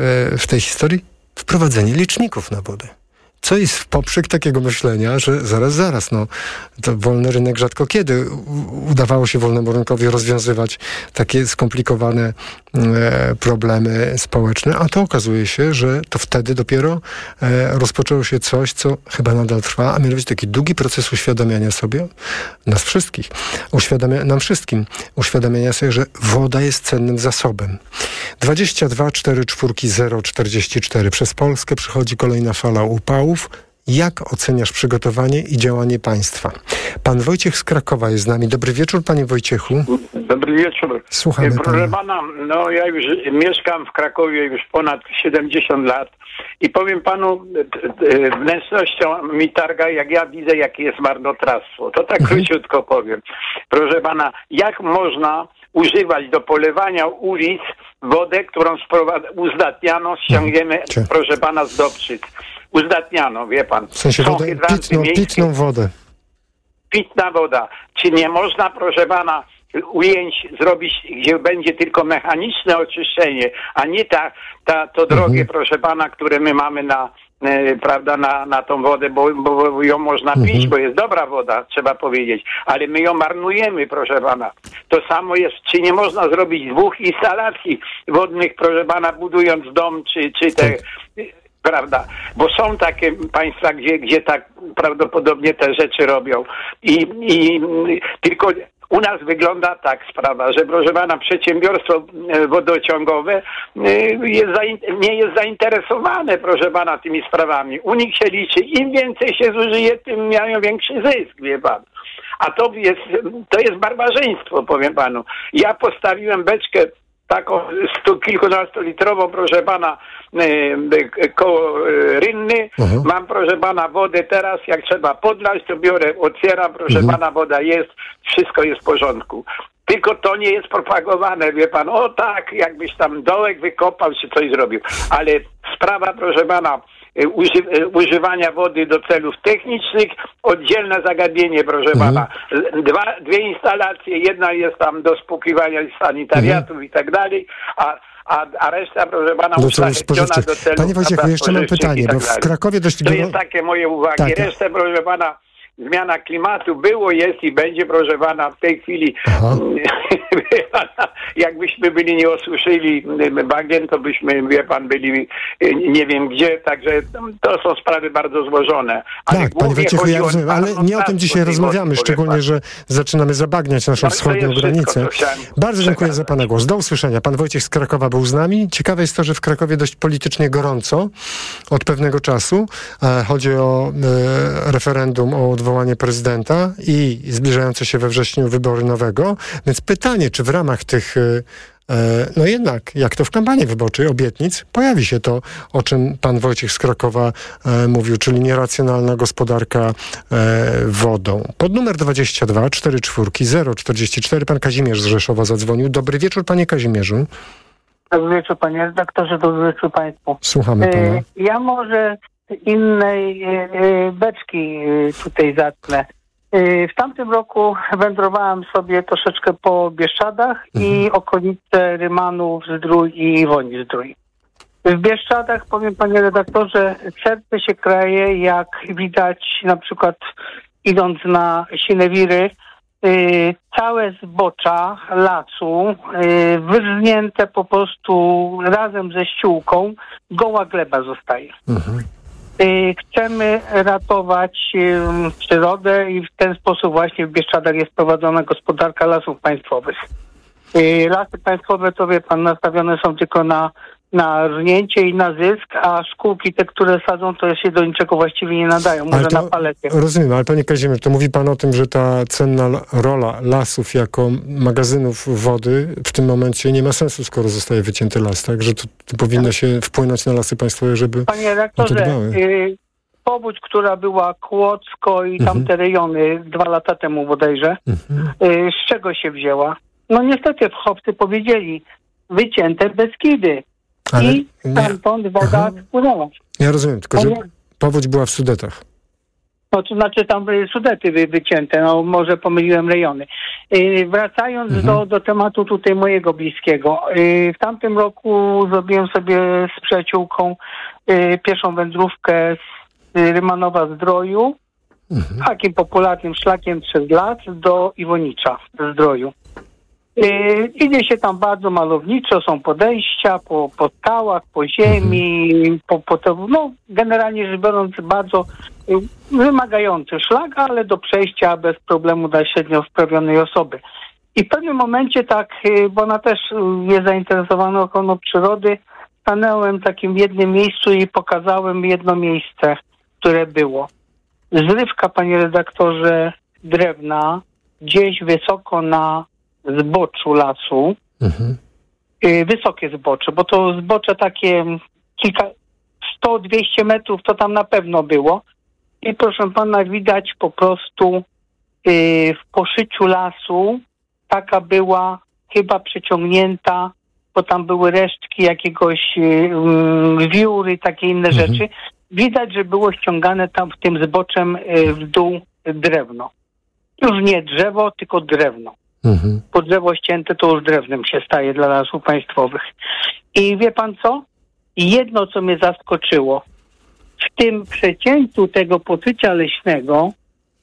w tej historii? Wprowadzenie liczników na wodę. Co jest w poprzek takiego myślenia, że zaraz, zaraz, no to wolny rynek rzadko kiedy udawało się wolnemu rynkowi rozwiązywać takie skomplikowane e, problemy społeczne, a to okazuje się, że to wtedy dopiero e, rozpoczęło się coś, co chyba nadal trwa, a mianowicie taki długi proces uświadamiania sobie, nas wszystkich, uświadamia, nam wszystkim, uświadamiania sobie, że woda jest cennym zasobem. dwadzieścia dwa cztery cztery zero czterdzieści cztery. Przez Polskę przychodzi kolejna fala upałów. Jak oceniasz przygotowanie i działanie państwa? Pan Wojciech z Krakowa jest z nami. Dobry wieczór, panie Wojciechu.
Dobry wieczór.
Słuchamy
Proszę
pana.
pana, no ja już mieszkam w Krakowie już ponad siedemdziesiąt lat i powiem panu, wnętrznością mi targa, jak ja widzę, jakie jest marnotrawstwo. To tak
Mhm.
króciutko powiem. Proszę pana, jak można używać do polewania ulic wodę, którą sprowadza, uzdatniano, ściągniemy,
Mhm.
proszę pana, z Dobczyc. Uzdatniano, wie pan.
W sensie
Są
wodę,
hydranty
pitną,
miejskie.
pitną wodę.
Pitna woda. Czy nie można, proszę pana, ujęć zrobić, gdzie będzie tylko mechaniczne oczyszczenie, a nie ta, ta, to drogie,
Mhm.
proszę pana, które my mamy na e, prawda, na, na tą wodę, bo, bo ją można pić,
Mhm.
bo jest dobra woda, trzeba powiedzieć, ale my ją marnujemy, proszę pana. To samo jest, czy nie można zrobić dwóch instalacji wodnych, proszę pana, budując dom, czy, czy te... Prawda, bo są takie państwa, gdzie, gdzie tak prawdopodobnie te rzeczy robią. I, i tylko u nas wygląda tak sprawa, że proszę pana, przedsiębiorstwo wodociągowe jest zain- nie jest zainteresowane, proszę pana, tymi sprawami. U nich się liczy, im więcej się zużyje, tym mają większy zysk, wie pan. A to jest, to jest barbarzyństwo, powiem panu. Ja postawiłem beczkę taką stu kilkunastolitrową, proszę pana, e, koło e, rynny.
Mhm.
Mam, proszę pana, wodę teraz, jak trzeba podlać, to biorę, otwieram, proszę
Mhm.
pana, woda jest, wszystko jest w porządku. Tylko to nie jest propagowane, wie pan, o tak, jakbyś tam dołek wykopał, czy coś zrobił. Ale sprawa, proszę pana, Uży, używania wody do celów technicznych, oddzielne zagadnienie, proszę
Mhm.
pana. Dwa, dwie instalacje, jedna jest tam do spłukiwania sanitariatów
Mhm.
i tak dalej, a, a, a reszta, proszę pana,
Do celów
uszlachetniona
spożywczych.
do celów
Panie Wojciechu, jeszcze mam
spożywczych
pytanie,
i tak
bo w
dalej.
Krakowie dość
To
było...
jest takie moje uwagi.
Tak, tak.
Resztę, proszę pana, zmiana klimatu było, jest i będzie, proszę pana, w tej chwili wie pana, jakbyśmy byli nie osuszyli bagien, to byśmy, wie pan, byli nie wiem gdzie, także to są sprawy bardzo złożone. Ale
Tak, panie
głównie
Wojciechu,
chodzi
ja
o
rozumiem, ale nie o tym
marnotrawstwo
dzisiaj
tej
rozmawiamy,
wody,
szczególnie,
powiem
że zaczynamy zabagniać naszą
No i to
wschodnią
jest wszystko,
granicę.
co chciałem
Bardzo dziękuję za pana głos. Do usłyszenia. Pan Wojciech z Krakowa był z nami. Ciekawe jest to, że w Krakowie dość politycznie gorąco od pewnego czasu. E, chodzi o e, referendum o odwołanie prezydenta i zbliżające się we wrześniu wybory nowego. Więc pytanie, czy w ramach tych e, no jednak, jak to w kampanii wyborczej, obietnic, pojawi się to, o czym pan Wojciech z Krakowa e, mówił, czyli nieracjonalna gospodarka e, wodą. Pod numer dwadzieścia dwa czterdzieści cztery zero czterdzieści cztery pan Kazimierz z Rzeszowa zadzwonił. Dobry wieczór, panie Kazimierzu.
Dobry wieczór, panie redaktorze, dobry wieczór państwu.
Słuchamy pana.
E, ja może z innej e, e, beczki e, tutaj zacznę. W tamtym roku wędrowałem sobie troszeczkę po Bieszczadach mhm. i okolice Rymanów, Zdrój i Woni Zdrój. W Bieszczadach, powiem panie redaktorze, serce się kraje, jak widać na przykład idąc na Sinewiry, yy, całe zbocza lasu, yy, wyrżnięte po prostu razem ze ściółką, goła gleba zostaje. Mhm. Chcemy ratować um, przyrodę i w ten sposób właśnie w Bieszczadach jest prowadzona gospodarka lasów państwowych. Yy, lasy państwowe, to wie pan, nastawione są tylko na, na rżnięcie i na zysk, a szkółki te, które sadzą, to się do niczego właściwie nie nadają, może
to,
na palecie.
Rozumiem, ale panie Kazimierz, to mówi pan o tym, że ta cenna rola lasów jako magazynów wody w tym momencie nie ma sensu, skoro zostaje wycięty las, tak? Że to, to powinno się wpłynąć na lasy państwowe, żeby
Panie rektorze, yy, Powódź, która była Kłodzko i tamte mhm. rejony dwa lata temu bodajże, mhm. yy, z czego się wzięła? No niestety wchowcy powiedzieli, wycięte Beskidy. Ale i stamtąd woda wpłynęła.
Ja rozumiem, tylko że powódź była w Sudetach.
No to znaczy tam były Sudety wy, wycięte, no może pomyliłem rejony. Yy, wracając mhm. do, do tematu tutaj mojego bliskiego. Yy, w tamtym roku zrobiłem sobie z przyjaciółką yy, pierwszą wędrówkę z Rymanowa Zdroju, mhm. takim popularnym szlakiem przez lat do Iwonicza Zdroju. Yy, idzie się tam bardzo malowniczo, są podejścia po, po skałach, po ziemi, mhm. po, po to, no generalnie rzecz biorąc bardzo yy, wymagający szlak, ale do przejścia bez problemu dla średnio wprawionej osoby. I w pewnym momencie tak, yy, bo ona też jest zainteresowana ochroną przyrody, stanąłem takim w jednym miejscu i pokazałem jedno miejsce, które było. Zrywka, panie redaktorze, drewna, gdzieś wysoko na zboczu lasu, mhm. y, wysokie zbocze, bo to zbocze takie kilka, sto dwieście metrów to tam na pewno było. I proszę pana, widać po prostu y, w poszyciu lasu taka była chyba przeciągnięta, bo tam były resztki jakiegoś y, wióry, takie inne mhm. rzeczy. Widać, że było ściągane tam w tym zboczem y, w dół drewno. Już nie drzewo, tylko drewno. Mhm. Po drzewo ścięte to już drewnem się staje dla lasów państwowych. I wie pan co? Jedno, co mnie zaskoczyło. w tym przecięciu tego pochycia leśnego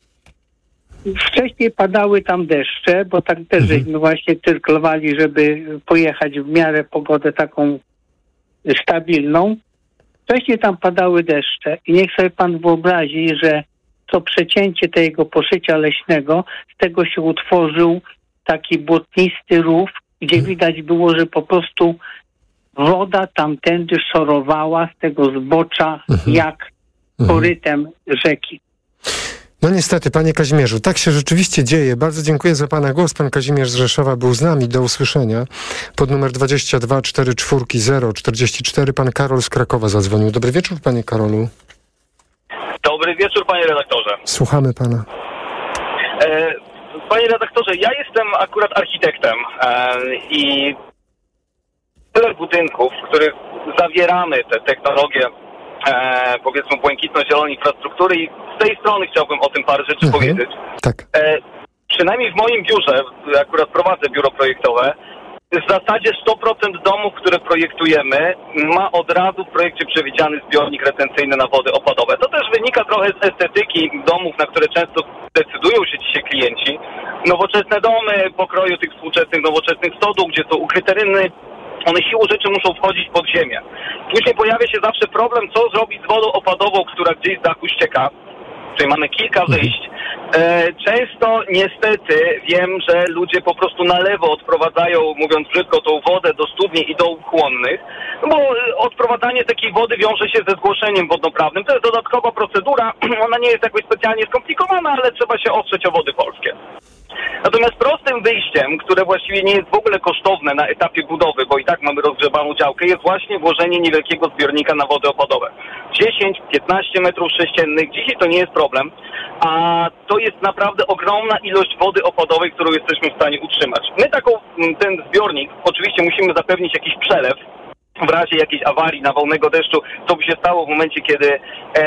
wcześniej padały tam deszcze, bo tak też
Mhm.
żeśmy właśnie cyrklowali, żeby pojechać w miarę pogodę taką stabilną. Wcześniej tam padały deszcze i niech sobie pan wyobrazi, że to przecięcie tego poszycia leśnego, z tego się utworzył taki błotnisty rów, gdzie widać było, że po prostu woda tamtędy szorowała z tego zbocza jak korytem rzeki.
No niestety, panie Kazimierzu, tak się rzeczywiście dzieje. Bardzo dziękuję za pana głos. Pan Kazimierz z Rzeszowa był z nami. Do usłyszenia. Pod numer dwadzieścia dwa czterdzieści cztery zero czterdzieści cztery pan Karol z Krakowa zadzwonił. Dobry wieczór, panie Karolu.
Dobry wieczór, panie redaktorze.
Słuchamy pana.
E, panie redaktorze, ja jestem akurat architektem e, i tyle budynków, w których zawieramy te technologie, e, powiedzmy, błękitno-zielonej infrastruktury i z tej strony chciałbym o tym parę rzeczy
Mhm.
powiedzieć.
Tak.
E, przynajmniej w moim biurze, akurat prowadzę biuro projektowe, w zasadzie sto procent domów, które projektujemy, ma od razu w projekcie przewidziany zbiornik retencyjny na wody opadowe. To też wynika trochę z estetyki domów, na które często decydują się dzisiaj klienci. Nowoczesne domy pokroju tych współczesnych, nowoczesnych stodół, gdzie są ukryte rynny, one siłą rzeczy muszą wchodzić pod ziemię. Później pojawia się zawsze problem, co zrobić z wodą opadową, która gdzieś z dachu ścieka. Tutaj mamy kilka wyjść. E, często niestety wiem, że ludzie po prostu na lewo odprowadzają, mówiąc brzydko, tą wodę do studni i dołów chłonnych, no bo odprowadzanie takiej wody wiąże się ze zgłoszeniem wodnoprawnym. To jest dodatkowa procedura, ona nie jest jakoś specjalnie skomplikowana, ale trzeba się oprzeć o Wody Polskie. Natomiast prostym wyjściem, które właściwie nie jest w ogóle kosztowne na etapie budowy, bo i tak mamy rozgrzebaną działkę, jest właśnie włożenie niewielkiego zbiornika na wody opadowe. dziesięć piętnaście metrów sześciennych, dzisiaj to nie jest problem, a to jest naprawdę ogromna ilość wody opadowej, którą jesteśmy w stanie utrzymać. My taką, ten zbiornik, oczywiście musimy zapewnić jakiś przelew, w razie jakiejś awarii, nawalnego deszczu, co by się stało w momencie, kiedy,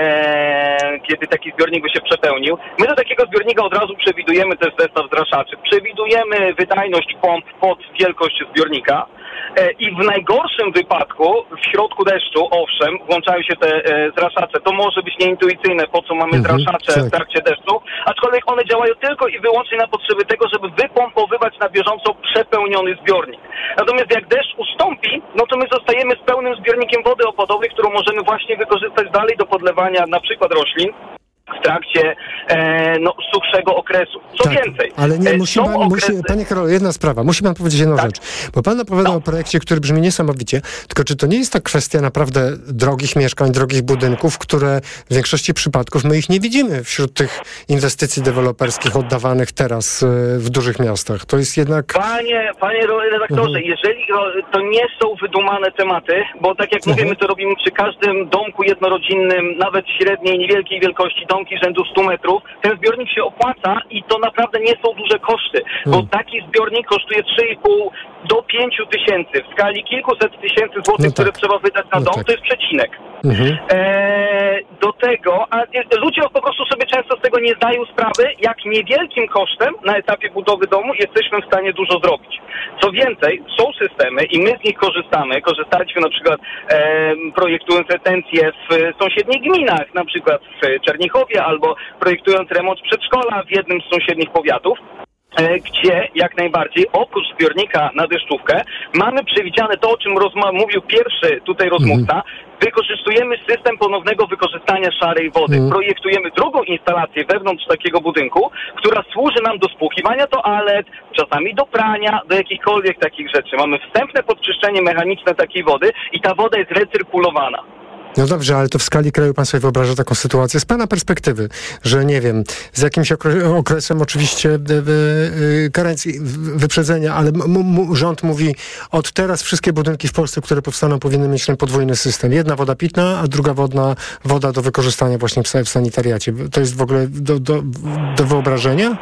e, kiedy taki zbiornik by się przepełnił. My do takiego zbiornika od razu przewidujemy też zestaw zraszaczy. Przewidujemy wydajność pomp pod wielkość zbiornika e, i w najgorszym wypadku, w środku deszczu, owszem, włączają się te e, zraszacze. To może być nieintuicyjne, po co mamy
Mhm,
zraszacze
tak.
w trakcie deszczu, aczkolwiek one działają tylko i wyłącznie na potrzeby tego, żeby wypompowywać na bieżąco przepełniony zbiornik. Natomiast jak deszcz ustąpi, no to my zostajemy z pełnym zbiornikiem wody opadowej, którą możemy właśnie wykorzystać dalej do podlewania na przykład roślin w trakcie e, no, suchszego okresu. Co
Tak,
więcej,
ale nie,
e,
musi
są
pan,
okresy...
musi, panie Karolu, jedna sprawa. Musi pan powiedzieć jedną
Tak.
rzecz. Bo pan opowiadał o projekcie, który brzmi niesamowicie, tylko czy to nie jest ta kwestia naprawdę drogich mieszkań, drogich budynków, które w większości przypadków my ich nie widzimy wśród tych inwestycji deweloperskich oddawanych teraz y, w dużych miastach. To jest jednak...
Panie, panie redaktorze,
Mhm.
jeżeli to nie są wydumane tematy, bo tak jak
Mhm.
mówię, my to robimy przy każdym domku jednorodzinnym, nawet średniej, niewielkiej wielkości domki rzędu stu metrów, ten zbiornik się opłaca i to naprawdę nie są duże koszty, bo
Mhm.
taki zbiornik kosztuje trzy i pół do pięciu tysięcy. W skali kilkuset tysięcy złotych,
No tak.
które trzeba wydać na
No
dom,
tak.
to jest przecinek.
Mhm.
Eee, do tego, a e, ludzie po prostu sobie często z tego nie zdają sprawy, jak niewielkim kosztem na etapie budowy domu jesteśmy w stanie dużo zrobić. Co więcej, są systemy i my z nich korzystamy. Korzystaliśmy na przykład e, projektując retencje w sąsiednich gminach, na przykład w Czernichowie, albo projektując remont przedszkola w jednym z sąsiednich powiatów, e, gdzie jak najbardziej oprócz zbiornika na deszczówkę mamy przewidziane to, o czym rozma- mówił pierwszy tutaj rozmówca. Wykorzystujemy system ponownego wykorzystania szarej wody.
Mhm.
Projektujemy drugą instalację wewnątrz takiego budynku, która służy nam do spłukiwania toalet, czasami do prania, do jakichkolwiek takich rzeczy. Mamy wstępne podczyszczenie mechaniczne takiej wody i ta woda jest recyrkulowana.
No dobrze, ale to w skali kraju pan sobie wyobraża taką sytuację z pana perspektywy, że nie wiem, z jakimś okre- okresem oczywiście y, y, karencji, w- wyprzedzenia, ale m- m- rząd mówi, od teraz wszystkie budynki w Polsce, które powstaną, powinny mieć ten podwójny system. Jedna woda pitna, a druga wodna, woda do wykorzystania właśnie w, sa- w sanitariacie. To jest w ogóle do, do, do wyobrażenia?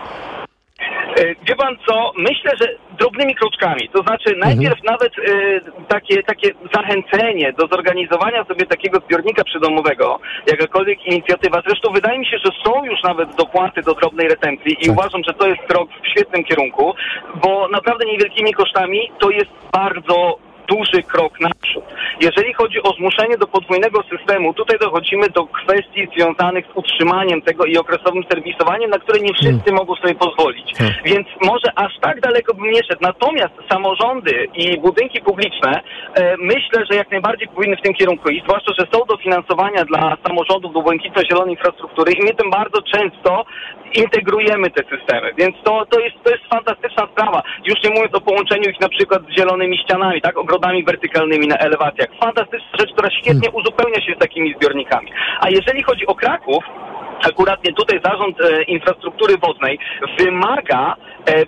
E, Wie pan co, myślę, że drobnymi kroczkami, to znaczy najpierw nawet e, takie, takie zachęcenie do zorganizowania sobie takiego zbiornika przydomowego, jakakolwiek inicjatywa. Zresztą wydaje mi się, że są już nawet dopłaty do drobnej retencji i uważam, że to jest krok w świetnym kierunku, bo naprawdę niewielkimi kosztami to jest bardzo duży krok naprzód. Jeżeli chodzi o zmuszenie do podwójnego systemu, tutaj dochodzimy do kwestii związanych z utrzymaniem tego i okresowym serwisowaniem, na które nie wszyscy hmm. mogą sobie pozwolić. Hmm. Więc może aż tak daleko bym nie szedł. Natomiast samorządy i budynki publiczne e, myślę, że jak najbardziej powinny w tym kierunku iść, zwłaszcza, że są dofinansowania dla samorządów do błękitno-zielonej infrastruktury i my tym bardzo często integrujemy te systemy, więc to, to, jest, to jest fantastyczna sprawa. Już nie mówiąc o połączeniu ich na przykład z zielonymi ścianami, tak, ogrodami wertykalnymi na elewacjach. Fantastyczna rzecz, która świetnie uzupełnia się z takimi zbiornikami. A jeżeli chodzi o Kraków, akurat nie tutaj Zarząd e, Infrastruktury Wodnej wymaga e,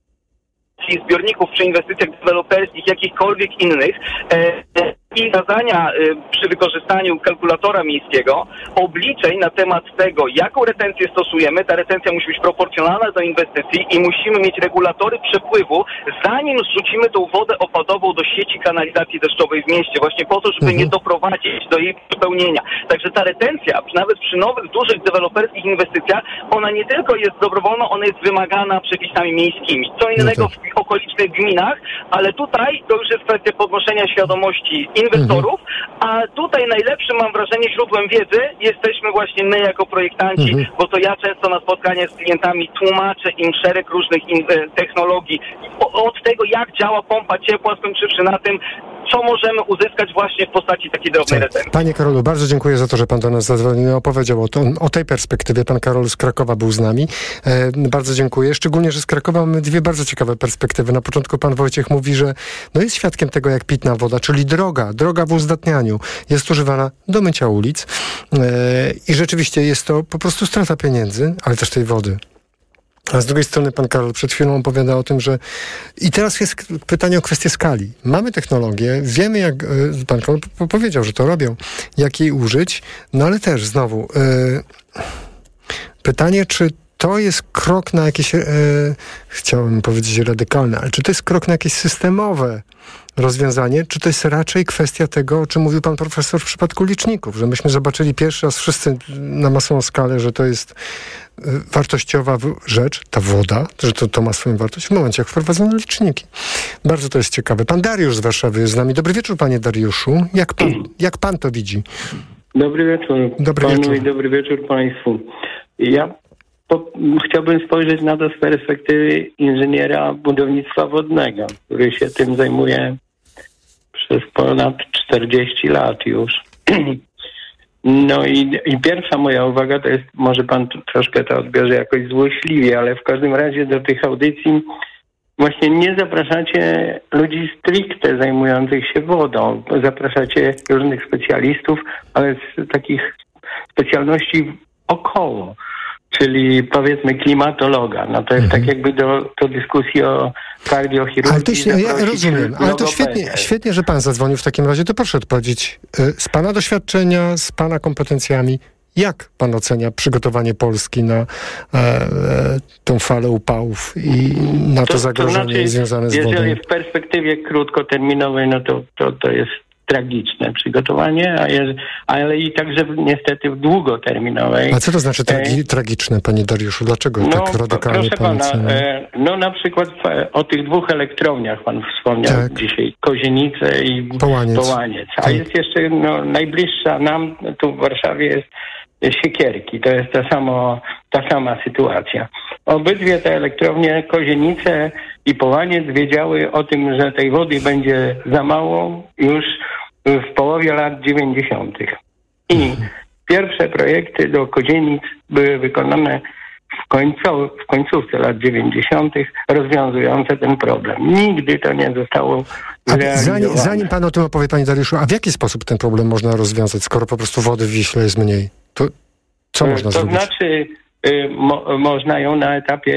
zbiorników przy inwestycjach deweloperskich, jakichkolwiek innych e, i zadania e, przy wykorzystaniu kalkulatora miejskiego obliczeń na temat tego, jaką retencję stosujemy. Ta retencja musi być proporcjonalna do inwestycji i musimy mieć regulatory przepływu, zanim zrzucimy tą wodę opadową do sieci kanalizacji deszczowej w mieście, właśnie po to, żeby mhm. nie doprowadzić do jej przepełnienia. Także ta retencja, nawet przy nowych, dużych deweloperskich inwestycjach, ona nie tylko jest dobrowolna, ona jest wymagana przepisami miejskimi. Co innego no tak. w okolicznych gminach, ale tutaj to już jest kwestia podnoszenia świadomości inwestorów, mhm. a tutaj najlepszym, mam wrażenie, źródłem wiedzy jesteśmy właśnie my jako projektanci, mhm. bo to ja często na spotkaniach z klientami tłumaczę im szereg różnych in, technologii. O, od tego, jak działa pompa ciepła, skończywszy na tym, co możemy uzyskać właśnie w postaci takiej drobnej retencji.
Panie Karolu, bardzo dziękuję za to, że pan do nas zadzwonił i opowiedział o, to, o tej perspektywie. Pan Karol z Krakowa był z nami. E, bardzo dziękuję. Szczególnie, że z Krakowa mamy dwie bardzo ciekawe perspektywy. Na początku pan Wojciech mówi, że no jest świadkiem tego, jak pitna woda, czyli droga, droga w uzdatnianiu jest używana do mycia ulic e, i rzeczywiście jest to po prostu strata pieniędzy, ale też tej wody. A z drugiej strony pan Karol przed chwilą opowiada o tym, że i teraz jest pytanie o kwestię skali. Mamy technologię, wiemy jak, pan Karol powiedział, że to robią, jak jej użyć, no ale też znowu yy, pytanie, czy to jest krok na jakieś, yy, chciałbym powiedzieć radykalne, ale czy to jest krok na jakieś systemowe rozwiązanie, czy to jest raczej kwestia tego, o czym mówił pan profesor w przypadku liczników, że myśmy zobaczyli pierwszy raz wszyscy na masową skalę, że to jest wartościowa rzecz, ta woda, że to, to ma swoją wartość w momencie, jak wprowadzono liczniki. Bardzo to jest ciekawe. Pan Dariusz z Warszawy jest z nami. Dobry wieczór, panie Dariuszu. Jak pan, jak pan to widzi?
Dobry wieczór
dobry
panu
wieczór.
i dobry wieczór państwu. Ja po, chciałbym spojrzeć na to z perspektywy inżyniera budownictwa wodnego, który się tym zajmuje przez ponad czterdzieści lat już. No i, i pierwsza moja uwaga to jest, może pan tu troszkę to odbierze jakoś złośliwie, ale w każdym razie do tych audycji właśnie nie zapraszacie ludzi stricte zajmujących się wodą. Zapraszacie różnych specjalistów, ale z takich specjalności około, czyli powiedzmy klimatologa. No to jest mhm. tak jakby do, do dyskusji o kardiochirurgii.
Ale to się, ja rozumiem, ale to świetnie, świetnie, że pan zadzwonił w takim razie. To proszę odpowiedzieć z pana doświadczenia, z pana kompetencjami, jak pan ocenia przygotowanie Polski na e, e, tą falę upałów i na to, to zagrożenie to znaczy, związane z wodą?
Jeżeli w perspektywie krótkoterminowej, no to, to, to jest tragiczne przygotowanie, a jest, ale i także niestety w długoterminowej.
A co to znaczy tragi- tragiczne, panie Dariuszu? Dlaczego
no,
tak radykalnie
proszę
pan
pana, e, no na przykład o tych dwóch elektrowniach pan wspomniał tak. dzisiaj, Kozienice i
Połaniec.
Połaniec. A
tak.
jest jeszcze no, najbliższa nam, tu w Warszawie jest Siekierki. To jest ta, samo, ta sama sytuacja. Obydwie te elektrownie, Kozienice i Połaniec, wiedziały o tym, że tej wody będzie za mało już w połowie lat dziewięćdziesiątych. I pierwsze projekty do Kozienic były wykonane w, końcu, w końcówce lat dziewięćdziesiątych, rozwiązujące ten problem. Nigdy to nie zostało zrealizowane.
Zanim, zanim pan o tym opowie, panie Dariuszu, a w jaki sposób ten problem można rozwiązać, skoro po prostu wody w Wiśle jest mniej? To co można
to
zrobić?
To znaczy, y, mo, można ją na etapie